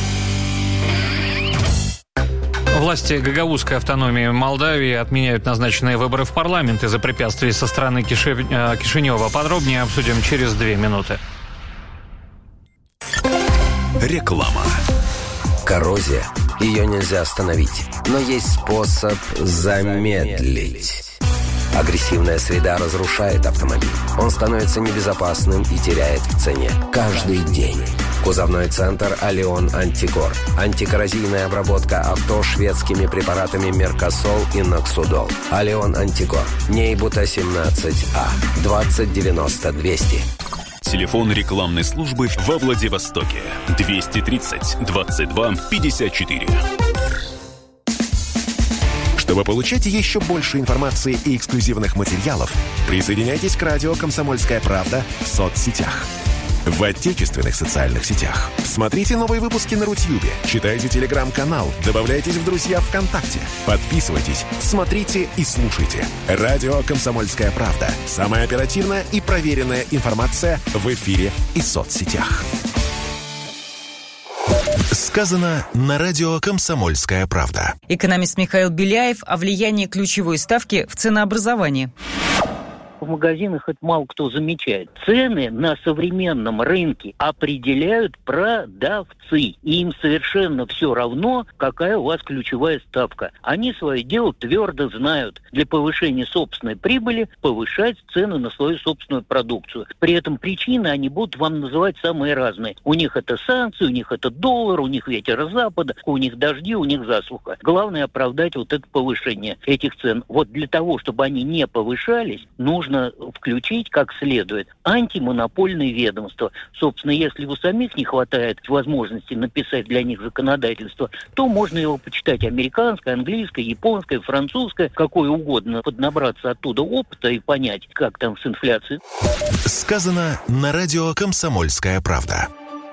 [SPEAKER 13] Власти гагаузской автономии Молдавии отменяют назначенные выборы в парламент из-за препятствий со стороны Кишинева. Подробнее обсудим через 2 минуты.
[SPEAKER 12] Реклама.
[SPEAKER 16] Коррозия. Ее нельзя остановить. Но есть способ замедлить. Агрессивная среда разрушает автомобиль. Он становится небезопасным и теряет в цене. Каждый день. Кузовной центр «Алион Антикор». Антикоррозийная обработка авто шведскими препаратами «Меркосол» и «Ноксудол». «Алион Антикор». Нейбута 17А. 2090-200.
[SPEAKER 7] Телефон рекламной службы во Владивостоке. 230-22-54.
[SPEAKER 12] Чтобы получать еще больше информации и эксклюзивных материалов, присоединяйтесь к радио «Комсомольская правда» в соцсетях. В отечественных социальных сетях. Смотрите новые выпуски на Рутьюбе, читайте телеграм-канал, добавляйтесь в друзья ВКонтакте, подписывайтесь, смотрите и слушайте. Радио «Комсомольская правда». Самая оперативная и проверенная информация в эфире и соцсетях. Сказано на радио «Комсомольская правда».
[SPEAKER 5] Экономист Михаил Беляев о влиянии ключевой ставки в ценообразовании.
[SPEAKER 17] В магазинах это мало кто замечает. Цены на современном рынке определяют продавцы. И им совершенно все равно, какая у вас ключевая ставка. Они свое дело твердо знают. Для повышения собственной прибыли повышать цены на свою собственную продукцию. При этом причины они будут вам называть самые разные. У них это санкции, у них это доллар, у них ветер запада, у них дожди, у них засуха. Главное оправдать вот это повышение этих цен. Вот для того, чтобы они не повышались, нужно нужно включить как следует антимонопольные ведомства. Собственно, если у самих не хватает возможности написать для них законодательство, то можно его почитать американское, английское, японское, французское, какое угодно, поднабраться оттуда опыта и понять, как там с инфляцией.
[SPEAKER 12] Сказано на радио «Комсомольская правда».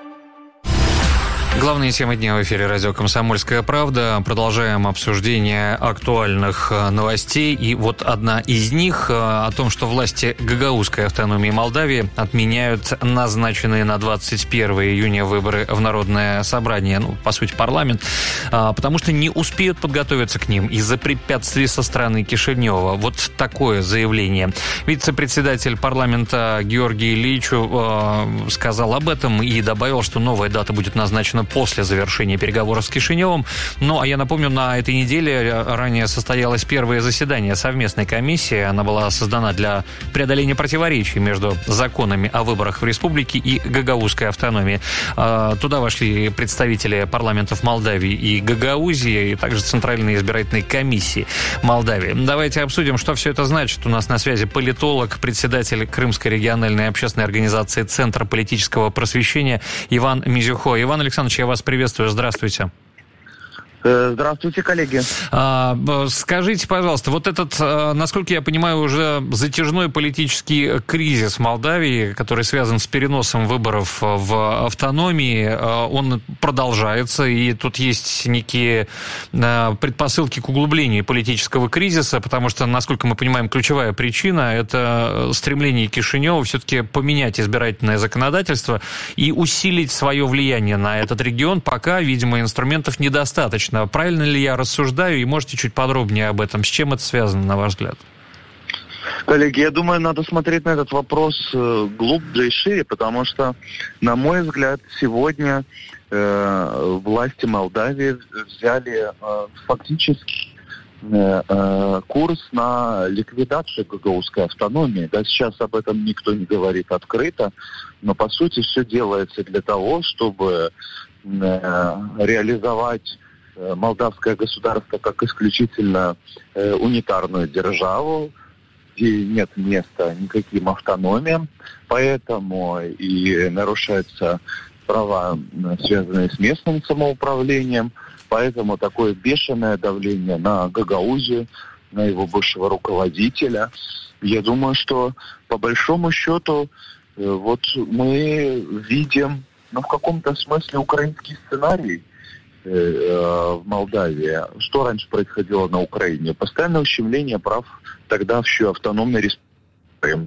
[SPEAKER 13] Главные темы дня в эфире радио «Комсомольская правда». Продолжаем обсуждение актуальных новостей. И вот одна из них о том, что власти гагаузской автономии Молдавии отменяют назначенные на 21 июня выборы в Народное собрание, ну, по сути, парламент, потому что не успеют подготовиться к ним из-за препятствий со стороны Кишинева. Вот такое заявление. Вице-председатель парламента Георгий Личу сказал об этом и добавил, что новая дата будет назначена после завершения переговоров с Кишиневым. Ну, а я напомню, на этой неделе ранее состоялось первое заседание совместной комиссии. Она была создана для преодоления противоречий между законами о выборах в республике и гагаузской автономии. Туда вошли представители парламентов Молдавии и Гагаузии, и также Центральной избирательной комиссии Молдавии. Давайте обсудим, что все это значит. У нас на связи политолог, председатель Крымской региональной общественной организации Центра политического просвещения Иван Мизюхо. Иван Александрович, я вас приветствую. Здравствуйте.
[SPEAKER 18] Здравствуйте, коллеги.
[SPEAKER 13] Скажите, пожалуйста, вот этот, насколько я понимаю, уже затяжной политический кризис Молдавии, который связан с переносом выборов в автономии, он продолжается, и тут есть некие предпосылки к углублению политического кризиса, потому что, насколько мы понимаем, ключевая причина – это стремление Кишинева все-таки поменять избирательное законодательство и усилить свое влияние на этот регион, пока, видимо, инструментов недостаточно. Правильно ли я рассуждаю, и можете чуть подробнее об этом? С чем это связано, на ваш взгляд?
[SPEAKER 18] Коллеги, я думаю, надо смотреть на этот вопрос глубже и шире, потому что, на мой взгляд, сегодня власти Молдавии взяли фактически курс на ликвидацию гагаузской автономии. Да, сейчас об этом никто не говорит открыто, но, по сути, все делается для того, чтобы реализовать молдавское государство как исключительно унитарную державу, где нет места никаким автономиям, поэтому и нарушаются права, связанные с местным самоуправлением, поэтому такое бешеное давление на Гагаузию, на его бывшего руководителя. Я думаю, что по большому счету вот мы видим, в каком-то смысле украинский сценарий в Молдавии. Что раньше происходило на Украине? Постоянное ущемление прав тогда еще автономной республики.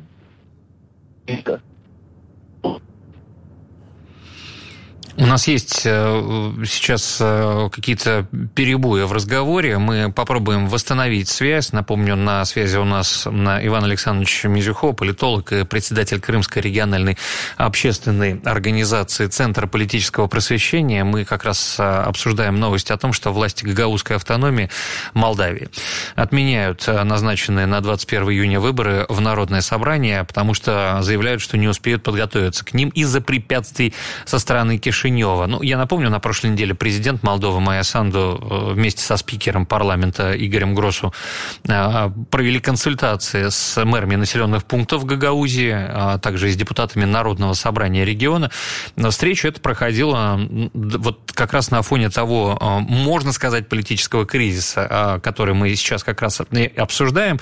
[SPEAKER 13] У нас есть сейчас какие-то перебои в разговоре. Мы попробуем восстановить связь. Напомню, на связи у нас Иван Александрович Мизюхо, политолог и председатель Крымской региональной общественной организации Центра политического просвещения. Мы как раз обсуждаем новости о том, что власти гагаузской автономии Молдавии отменяют назначенные на 21 июня выборы в Народное собрание, потому что заявляют, что не успеют подготовиться к ним из-за препятствий со стороны Кишинева. Ну, я напомню, на прошлой неделе президент Молдовы Майя Санду вместе со спикером парламента Игорем Гросу провели консультации с мэрами населенных пунктов Гагаузии, а также с депутатами Народного собрания региона. Встреча эта проходила вот как раз на фоне того, можно сказать, политического кризиса, который мы сейчас как раз обсуждаем.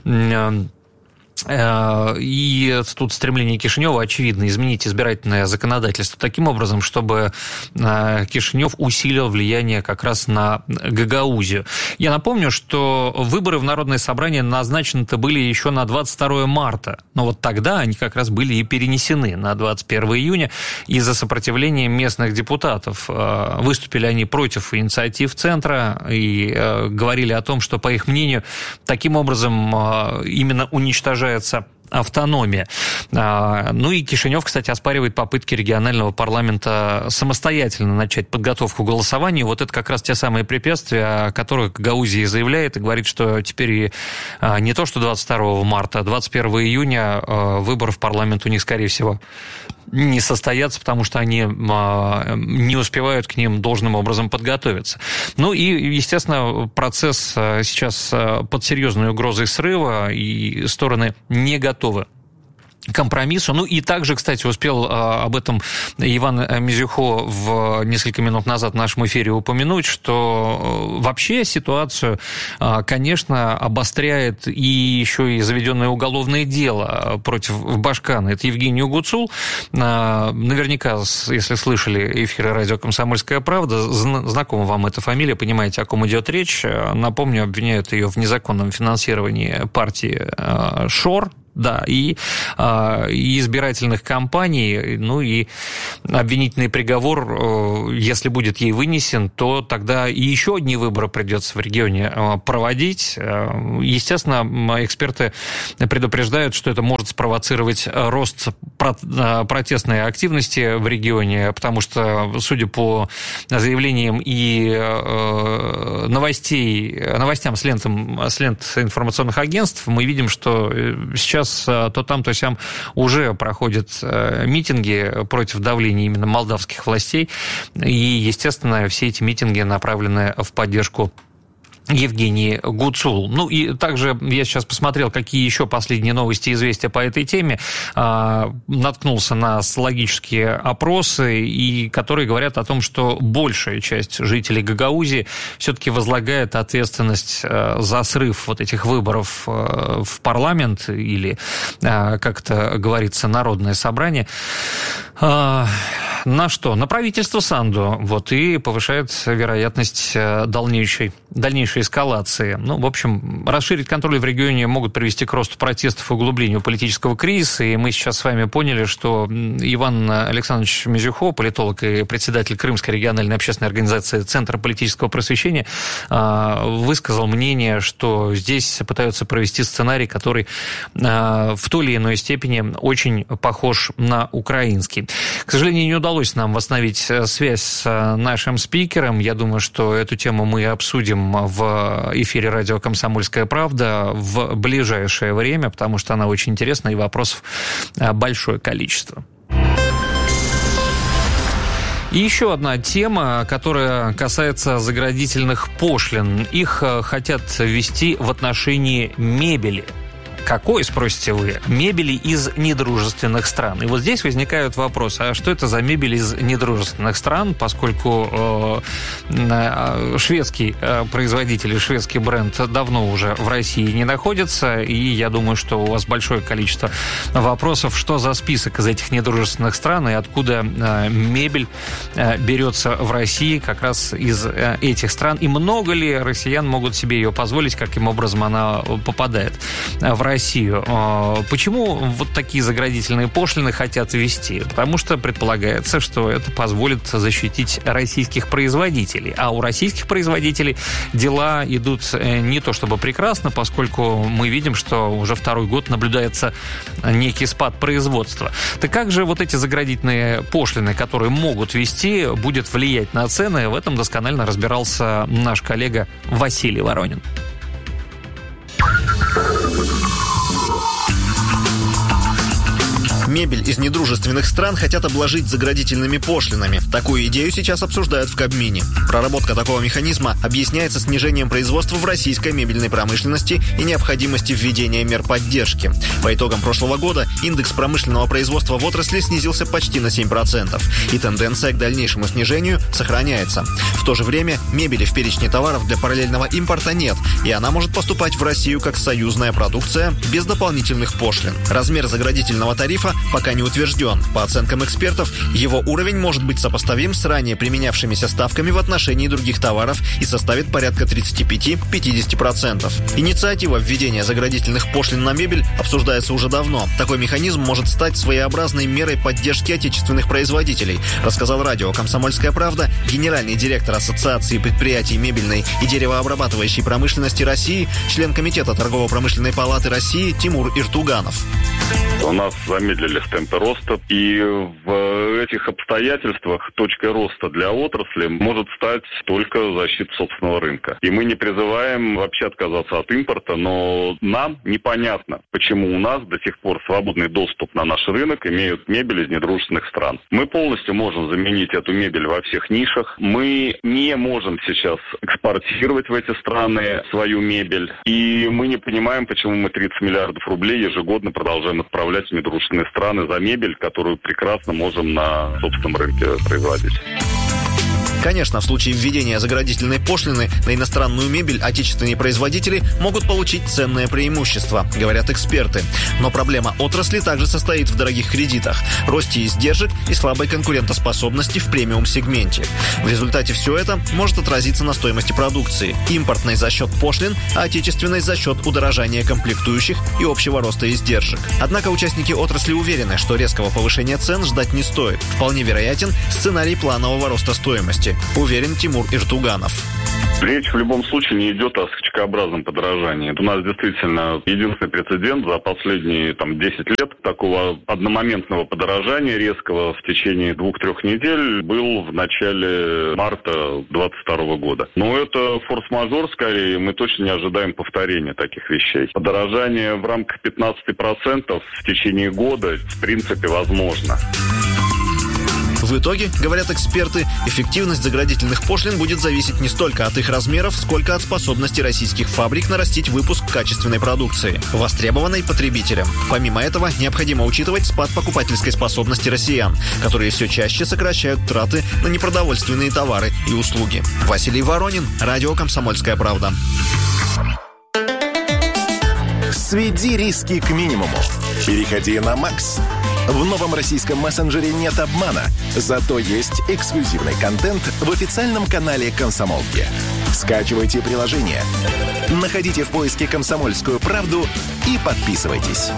[SPEAKER 13] И тут стремление Кишинева, очевидно, изменить избирательное законодательство таким образом, чтобы Кишинев усилил влияние как раз на Гагаузию. Я напомню, что выборы в Народное собрание назначены-то были еще на 22 марта, но вот тогда они как раз были и перенесены на 21 июня из-за сопротивления местных депутатов. Выступили они против инициатив Центра и говорили о том, что, по их мнению, таким образом именно уничтожают автономия. Ну и Кишинев, кстати, оспаривает попытки регионального парламента самостоятельно начать подготовку к голосованию. Вот это как раз те самые препятствия, о которых Гагаузия заявляет и говорит, что теперь не то, что 22 марта, а 21 июня выборы в парламент у них, скорее всего, не состоятся, потому что они не успевают к ним должным образом подготовиться. Ну и, естественно, процесс сейчас под серьезной угрозой срыва, и стороны не готовы готовы к компромиссу. Ну и также, кстати, успел об этом Иван Мизюхо несколько минут назад в нашем эфире упомянуть, что вообще ситуацию, конечно, обостряет и еще и заведенное уголовное дело против Башкана. Это Евгений Гуцул. Наверняка, если слышали эфиры радио «Комсомольская правда», знакома вам эта фамилия, понимаете, о ком идет речь. Напомню, обвиняют ее в незаконном финансировании партии ШОР, да, и избирательных кампаний, ну и обвинительный приговор, если будет ей вынесен, то тогда и еще одни выборы придется в регионе проводить. Естественно, эксперты предупреждают, что это может спровоцировать рост протестной активности в регионе, потому что, судя по заявлениям и новостям с лент информационных агентств, мы видим, что сейчас то там, то сям уже проходят митинги против давления именно молдавских властей. И, естественно, все эти митинги направлены в поддержку Евгений Гуцул. Ну и также я сейчас посмотрел, какие еще последние новости и известия по этой теме. Наткнулся на социологические опросы, и которые говорят о том, что большая часть жителей Гагаузии все-таки возлагает ответственность за срыв вот этих выборов в парламент или, как это говорится, народное собрание. На что? На правительство Санду. Вот, и повышает вероятность дальнейшей эскалации. Ну, в общем, расширить контроль в регионе могут привести к росту протестов и углублению политического кризиса. И мы сейчас с вами поняли, что Иван Александрович Мизюхо, политолог и председатель Крымской региональной общественной организации Центра политического просвещения, высказал мнение, что здесь пытаются провести сценарий, который в той или иной степени очень похож на украинский. К сожалению, не удалось нам восстановить связь с нашим спикером. Я думаю, что эту тему мы обсудим в эфире радио «Комсомольская правда» в ближайшее время, потому что она очень интересна и вопросов большое количество. И еще одна тема, которая касается заградительных пошлин. Их хотят ввести в отношении мебели. Какой, спросите вы? Мебели из недружественных стран. И вот здесь возникают вопросы, а что это за мебель из недружественных стран, поскольку шведский производитель и шведский бренд давно уже в России не находится, и я думаю, что у вас большое количество вопросов, что за список из этих недружественных стран и откуда мебель берется в России как раз из этих стран, и много ли россиян могут себе ее позволить, каким образом она попадает в Россию. Почему вот такие заградительные пошлины хотят ввести? Потому что предполагается, что это позволит защитить российских производителей. А у российских производителей дела идут не то чтобы прекрасно, поскольку мы видим, что уже второй год наблюдается некий спад производства. Так как же вот эти заградительные пошлины, которые могут ввести, будет влиять на цены? В этом досконально разбирался наш коллега Василий Воронин.
[SPEAKER 19] Мебель из недружественных стран хотят обложить заградительными пошлинами. Такую идею сейчас обсуждают в Кабмине. Проработка такого механизма объясняется снижением производства в российской мебельной промышленности и необходимостью введения мер поддержки. По итогам прошлого года индекс промышленного производства в отрасли снизился почти на 7%. И тенденция к дальнейшему снижению сохраняется. В то же время мебели в перечне товаров для параллельного импорта нет, и она может поступать в Россию как союзная продукция без дополнительных пошлин. Размер заградительного тарифа пока не утвержден. По оценкам экспертов, его уровень может быть сопоставим с ранее применявшимися ставками в отношении других товаров и составит порядка 35-50%. Инициатива введения заградительных пошлин на мебель обсуждается уже давно. Такой механизм может стать своеобразной мерой поддержки отечественных производителей, рассказал радио «Комсомольская правда» генеральный директор Ассоциации предприятий мебельной и деревообрабатывающей промышленности России, член Комитета торгово-промышленной палаты России Тимур Иртуганов.
[SPEAKER 20] У нас замедлили мебели в темпе роста. И в этих обстоятельствах точкой роста для отрасли может стать только защита собственного рынка. И мы не призываем вообще отказаться от импорта, но нам непонятно, почему у нас до сих пор свободный доступ на наш рынок имеют мебель из недружественных стран. Мы полностью можем заменить эту мебель во всех нишах. Мы не можем сейчас экспортировать в эти страны свою мебель. И мы не понимаем, почему мы 30 миллиардов рублей ежегодно продолжаем отправлять в недружественные страны за мебель, которую прекрасно можем на собственном рынке производить.
[SPEAKER 19] Конечно, в случае введения заградительной пошлины на иностранную мебель отечественные производители могут получить ценное преимущество, говорят эксперты. Но проблема отрасли также состоит в дорогих кредитах, росте издержек и слабой конкурентоспособности в премиум-сегменте. В результате все это может отразиться на стоимости продукции. Импортной за счет пошлин, а отечественной за счет удорожания комплектующих и общего роста издержек. Однако участники отрасли уверены, что резкого повышения цен ждать не стоит. Вполне вероятен сценарий планового роста стоимости, уверен Тимур Иртуганов.
[SPEAKER 20] Речь в любом случае не идет о скачкообразном подорожании. У нас действительно единственный прецедент за последние 10 лет такого одномоментного подорожания резкого в течение 2-3 недель был в начале марта 2022 года. Но это форс-мажор скорее, мы точно не ожидаем повторения таких вещей. Подорожание в рамках 15% в течение года в принципе возможно.
[SPEAKER 19] В итоге, говорят эксперты, эффективность заградительных пошлин будет зависеть не столько от их размеров, сколько от способности российских фабрик нарастить выпуск качественной продукции, востребованной потребителям. Помимо этого, необходимо учитывать спад покупательской способности россиян, которые все чаще сокращают траты на непродовольственные товары и услуги. Василий Воронин, радио «Комсомольская правда».
[SPEAKER 4] Сведи риски к минимуму. Переходи на Макс. В новом российском мессенджере нет обмана, зато есть эксклюзивный контент в официальном канале «Комсомолки». Скачивайте приложение, находите в поиске «Комсомольскую правду» и подписывайтесь.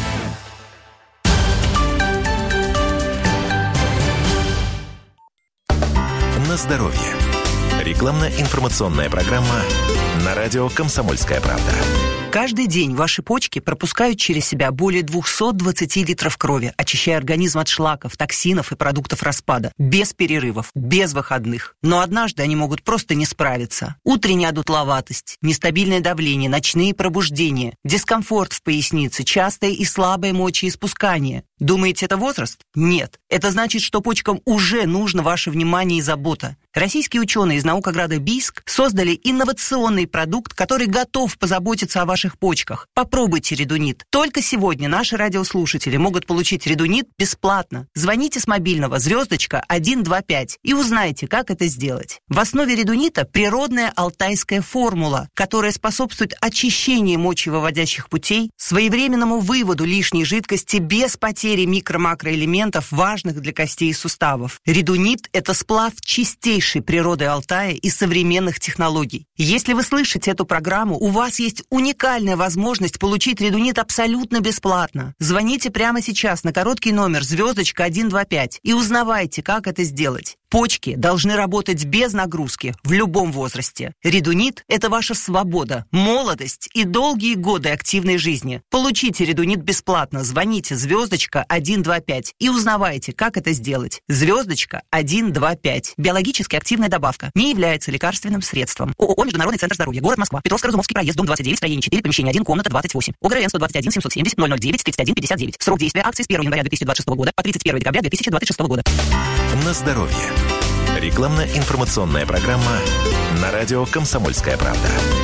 [SPEAKER 4] На здоровье. Рекламно-информационная программа на радио «Комсомольская правда».
[SPEAKER 21] Каждый день ваши почки пропускают через себя более 220 литров крови, очищая организм от шлаков, токсинов и продуктов распада. Без перерывов, без выходных. Но однажды они могут просто не справиться. Утренняя одутловатость, нестабильное давление, ночные пробуждения, дискомфорт в пояснице, частое и слабое мочеиспускание. Думаете, это возраст? Нет. Это значит, что почкам уже нужно ваше внимание и забота. Российские ученые из наукограда Бийск создали инновационный продукт, который готов позаботиться о ваших почках. Попробуйте редунит. Только сегодня наши радиослушатели могут получить редунит бесплатно. Звоните с мобильного *125 и узнайте, как это сделать. В основе редунита природная алтайская формула, которая способствует очищению мочевыводящих путей, своевременному выводу лишней жидкости без потери микро-макроэлементов, важных для костей и суставов. Редунит – это сплав чистейшей природы Алтая и современных технологий. Если вы слышите эту программу, у вас есть уникальная возможность получить редунит абсолютно бесплатно. Звоните прямо сейчас на короткий номер *125 и узнавайте, как это сделать. Почки должны работать без нагрузки в любом возрасте. Редунит – это ваша свобода, молодость и долгие годы активной жизни. Получите редунит бесплатно. Звоните *125 и узнавайте, как это сделать. *125. Биологически активная добавка. Не является лекарственным средством. ООО «Международный центр здоровья». Город Москва. Петровско-Разумовский проезд, дом 29, строение 4, помещение 1, комната 28. ОГРН 121 770 009 31 59. Срок действия акции с 1 января 2026 года по 31 декабря 2026 года.
[SPEAKER 4] На здоровье. Рекламно-информационная программа на радио «Комсомольская правда».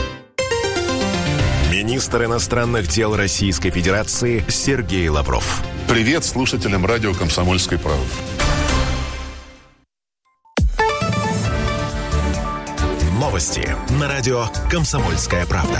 [SPEAKER 4] Министр иностранных дел Российской Федерации Сергей Лавров.
[SPEAKER 22] Привет слушателям радио «Комсомольской правды».
[SPEAKER 4] Новости на радио «Комсомольская правда».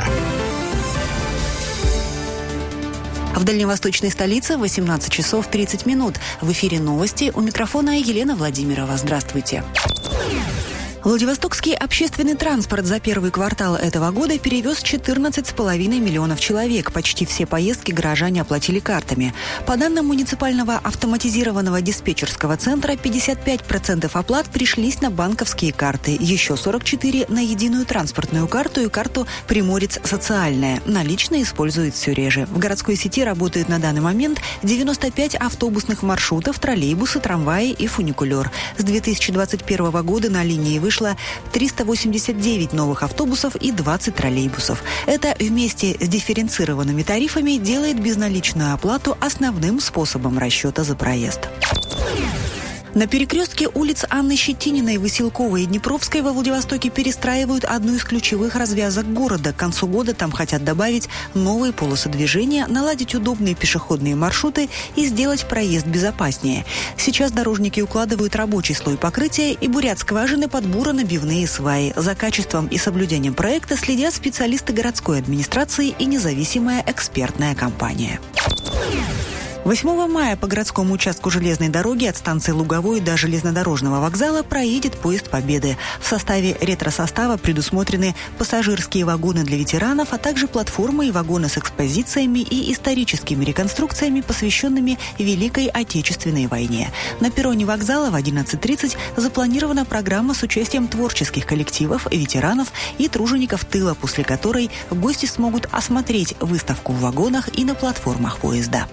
[SPEAKER 23] В дальневосточной столице 18 часов 30 минут. В эфире новости. У микрофона Елена Владимирова. Здравствуйте. Владивостокский общественный транспорт за первый квартал этого года перевез 14,5 миллионов человек. Почти все поездки горожане оплатили картами. По данным муниципального автоматизированного диспетчерского центра, 55% оплат пришлись на банковские карты, еще 44% на единую транспортную карту и карту «Приморец социальная». Наличные используют все реже. В городской сети работают на данный момент 95 автобусных маршрутов, троллейбусы, трамваи и фуникулер. С 2021 года на линии вышло 389 новых автобусов и 20 троллейбусов. Это вместе с дифференцированными тарифами делает безналичную оплату основным способом расчета за проезд. На перекрестке улиц Анны Щетининой, Василковой и Днепровской во Владивостоке перестраивают одну из ключевых развязок города. К концу года там хотят добавить новые полосы движения, наладить удобные пешеходные маршруты и сделать проезд безопаснее. Сейчас дорожники укладывают рабочий слой покрытия и бурят скважины под буро-набивные сваи. За качеством и соблюдением проекта следят специалисты городской администрации и независимая экспертная компания. 8 мая по городскому участку железной дороги от станции Луговой до железнодорожного вокзала проедет поезд Победы. В составе ретро-состава предусмотрены пассажирские вагоны для ветеранов, а также платформы и вагоны с экспозициями и историческими реконструкциями, посвященными Великой Отечественной войне. На перроне вокзала в 11:30 запланирована программа с участием творческих коллективов, ветеранов и тружеников тыла, после которой гости смогут осмотреть выставку в вагонах и на платформах поезда.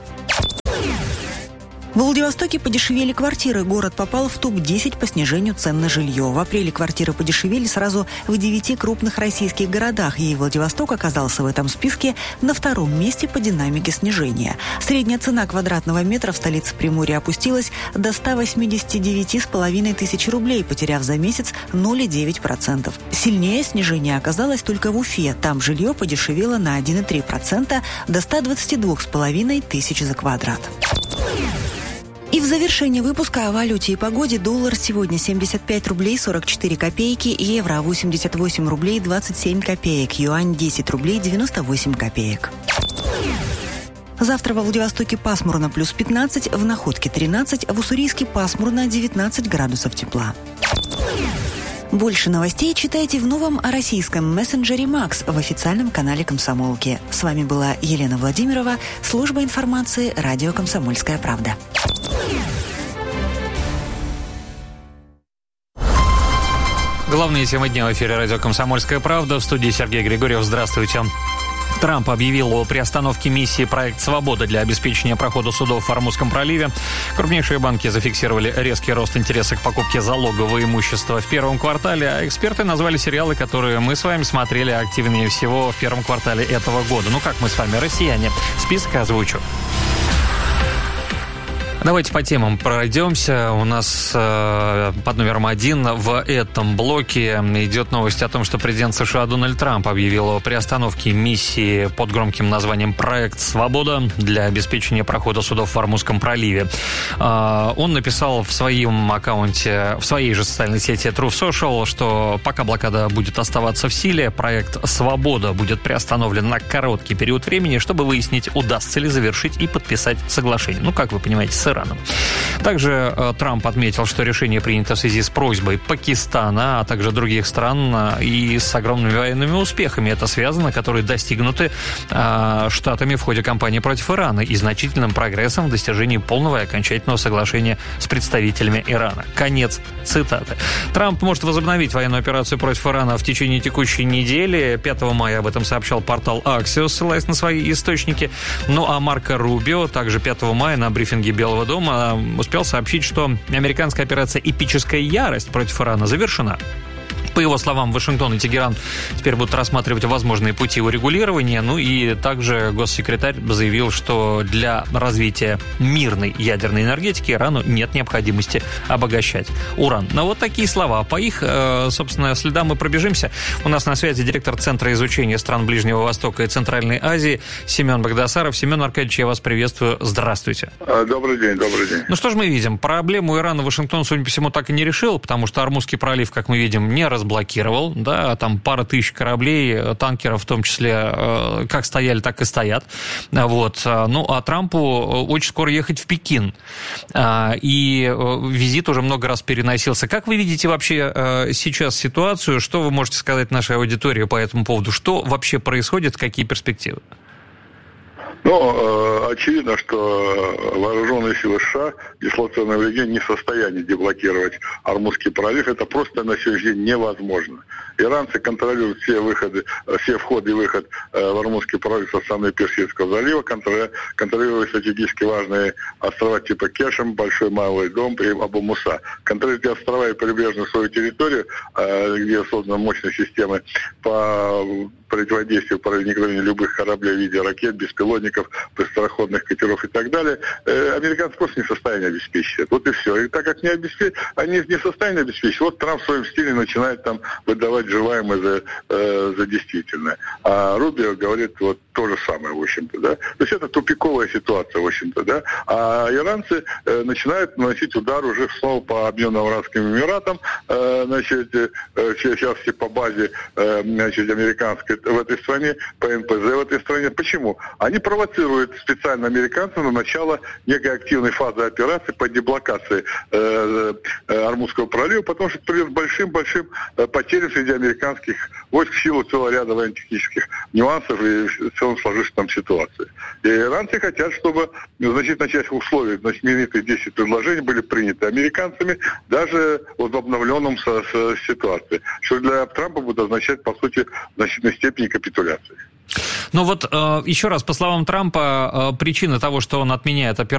[SPEAKER 23] В Владивостоке подешевели квартиры. Город попал в топ-10 по снижению цен на жилье. В апреле квартиры подешевели сразу в 9 крупных российских городах, и Владивосток оказался в этом списке на 2-м месте по динамике снижения. Средняя цена квадратного метра в столице Приморья опустилась до 189,5 тысяч рублей, потеряв за месяц 0,9%. Сильнее снижение оказалось только в Уфе. Там жилье подешевело на 1,3% до 122,5 тысяч за квадрат. И в завершение выпуска о валюте и погоде. Доллар сегодня 75 рублей 44 копейки, евро 88 рублей 27 копеек, юань 10 рублей 98 копеек. Завтра во Владивостоке пасмурно плюс 15, в Находке 13, в Уссурийске пасмурно 19 градусов тепла. Больше новостей читайте в новом российском мессенджере «Макс» в официальном канале «Комсомолки». С вами была Елена Владимирова, служба информации «Радио Комсомольская правда».
[SPEAKER 13] Главные темы дня в эфире «Радио Комсомольская правда». В студии Сергей Григорьев. Здравствуйте. Трамп объявил о приостановке миссии «Проект Свобода» для обеспечения прохода судов в Ормузском проливе. Крупнейшие банки зафиксировали резкий рост интереса к покупке залогового имущества в первом квартале, а эксперты назвали сериалы, которые мы с вами смотрели активнее всего в первом квартале этого года. Ну как мы с вами, россияне? Список озвучу. Давайте по темам пройдемся. У нас под номером 1 в этом блоке идет новость о том, что президент США Дональд Трамп объявил о приостановке миссии под громким названием «Проект Свобода» для обеспечения прохода судов в Ормузском проливе. Он написал в своем аккаунте, в своей же социальной сети Truth Social, что пока блокада будет оставаться в силе, проект «Свобода» будет приостановлен на короткий период времени, чтобы выяснить, удастся ли завершить и подписать соглашение. Ну, как вы понимаете, с Ираном. Также Трамп отметил, что решение принято в связи с просьбой Пакистана, а также других стран и с огромными военными успехами. Это связано, которые достигнуты Штатами в ходе кампании против Ирана и значительным прогрессом в достижении полного и окончательного соглашения с представителями Ирана. Конец цитаты. Трамп может возобновить военную операцию против Ирана в течение текущей недели. 5 мая об этом сообщал портал Axios, ссылаясь на свои источники. Ну а Марко Рубио также 5 мая на брифинге Белого дома успел сообщить, что американская операция «Эпическая ярость» против Ирана завершена. По его словам, Вашингтон и Тегеран теперь будут рассматривать возможные пути урегулирования. Ну и также госсекретарь заявил, что для развития мирной ядерной энергетики Ирану нет необходимости обогащать уран. Но вот такие слова. По их, собственно, следам мы пробежимся. У нас на связи директор Центра изучения стран Ближнего Востока и Центральной Азии Семен Багдасаров. Семен Аркадьевич, я вас приветствую. Здравствуйте.
[SPEAKER 1] Добрый день, добрый день.
[SPEAKER 13] Ну что ж мы видим? Проблему Ирана Вашингтон, судя по всему, так и не решил, потому что Ормузский пролив, как мы видим, не разрушен. разблокировал, да, там пара тысяч кораблей, танкеров в том числе, как стояли, так и стоят. Вот. Ну, а Трампу очень скоро ехать в Пекин. И визит уже много раз переносился. Как вы видите вообще сейчас ситуацию? Что вы можете сказать нашей аудитории по этому поводу? Что вообще происходит? Какие перспективы?
[SPEAKER 1] Ну, очевидно, что вооруженные силы США, дислоцированные в регионе, не в состоянии деблокировать Ормузский пролив. Это просто на сегодняшний день невозможно. Иранцы контролируют все вход и выход в Ормузский пролив со стороны Персидского залива, контролируют стратегически важные острова типа Кешем, Большой Малый Дом и Абу-Муса. Контролируют эти острова и прибрежную свою территорию, где созданы мощные системы по противодействию проникновению любых кораблей в виде ракет, беспилотников, быстроходных катеров и так далее, американцы просто не в состоянии обеспечить. Вот и все. И так как они не в состоянии обеспечить, вот Трамп в своем стиле начинает там выдавать желаемое за действительное. А Рубио говорит вот то же самое, в общем-то, да. То есть это тупиковая ситуация, в общем-то, да. А иранцы начинают наносить удар уже снова по Объединенным Арабским Эмиратам, значит, в частности по базе, значит, американской в этой стране, по НПЗ в этой стране. Почему? Они провоцируют специально американцев на начало некой активной фазы операции по деблокации Ормузского пролива, потому что это приведет к большим-большим потерям среди американских войск в силу целого ряда военно-технических нюансов и в целом сложившейся там ситуации. И иранцы хотят, чтобы значительная часть условий, знаменитых 10 предложений были приняты американцами даже вот в обновленном ситуации, что для Трампа будет означать, по сути, в значительной степени капитуляции.
[SPEAKER 13] Ну вот, еще раз, по словам Трампа, причина того, что он отменяет операцию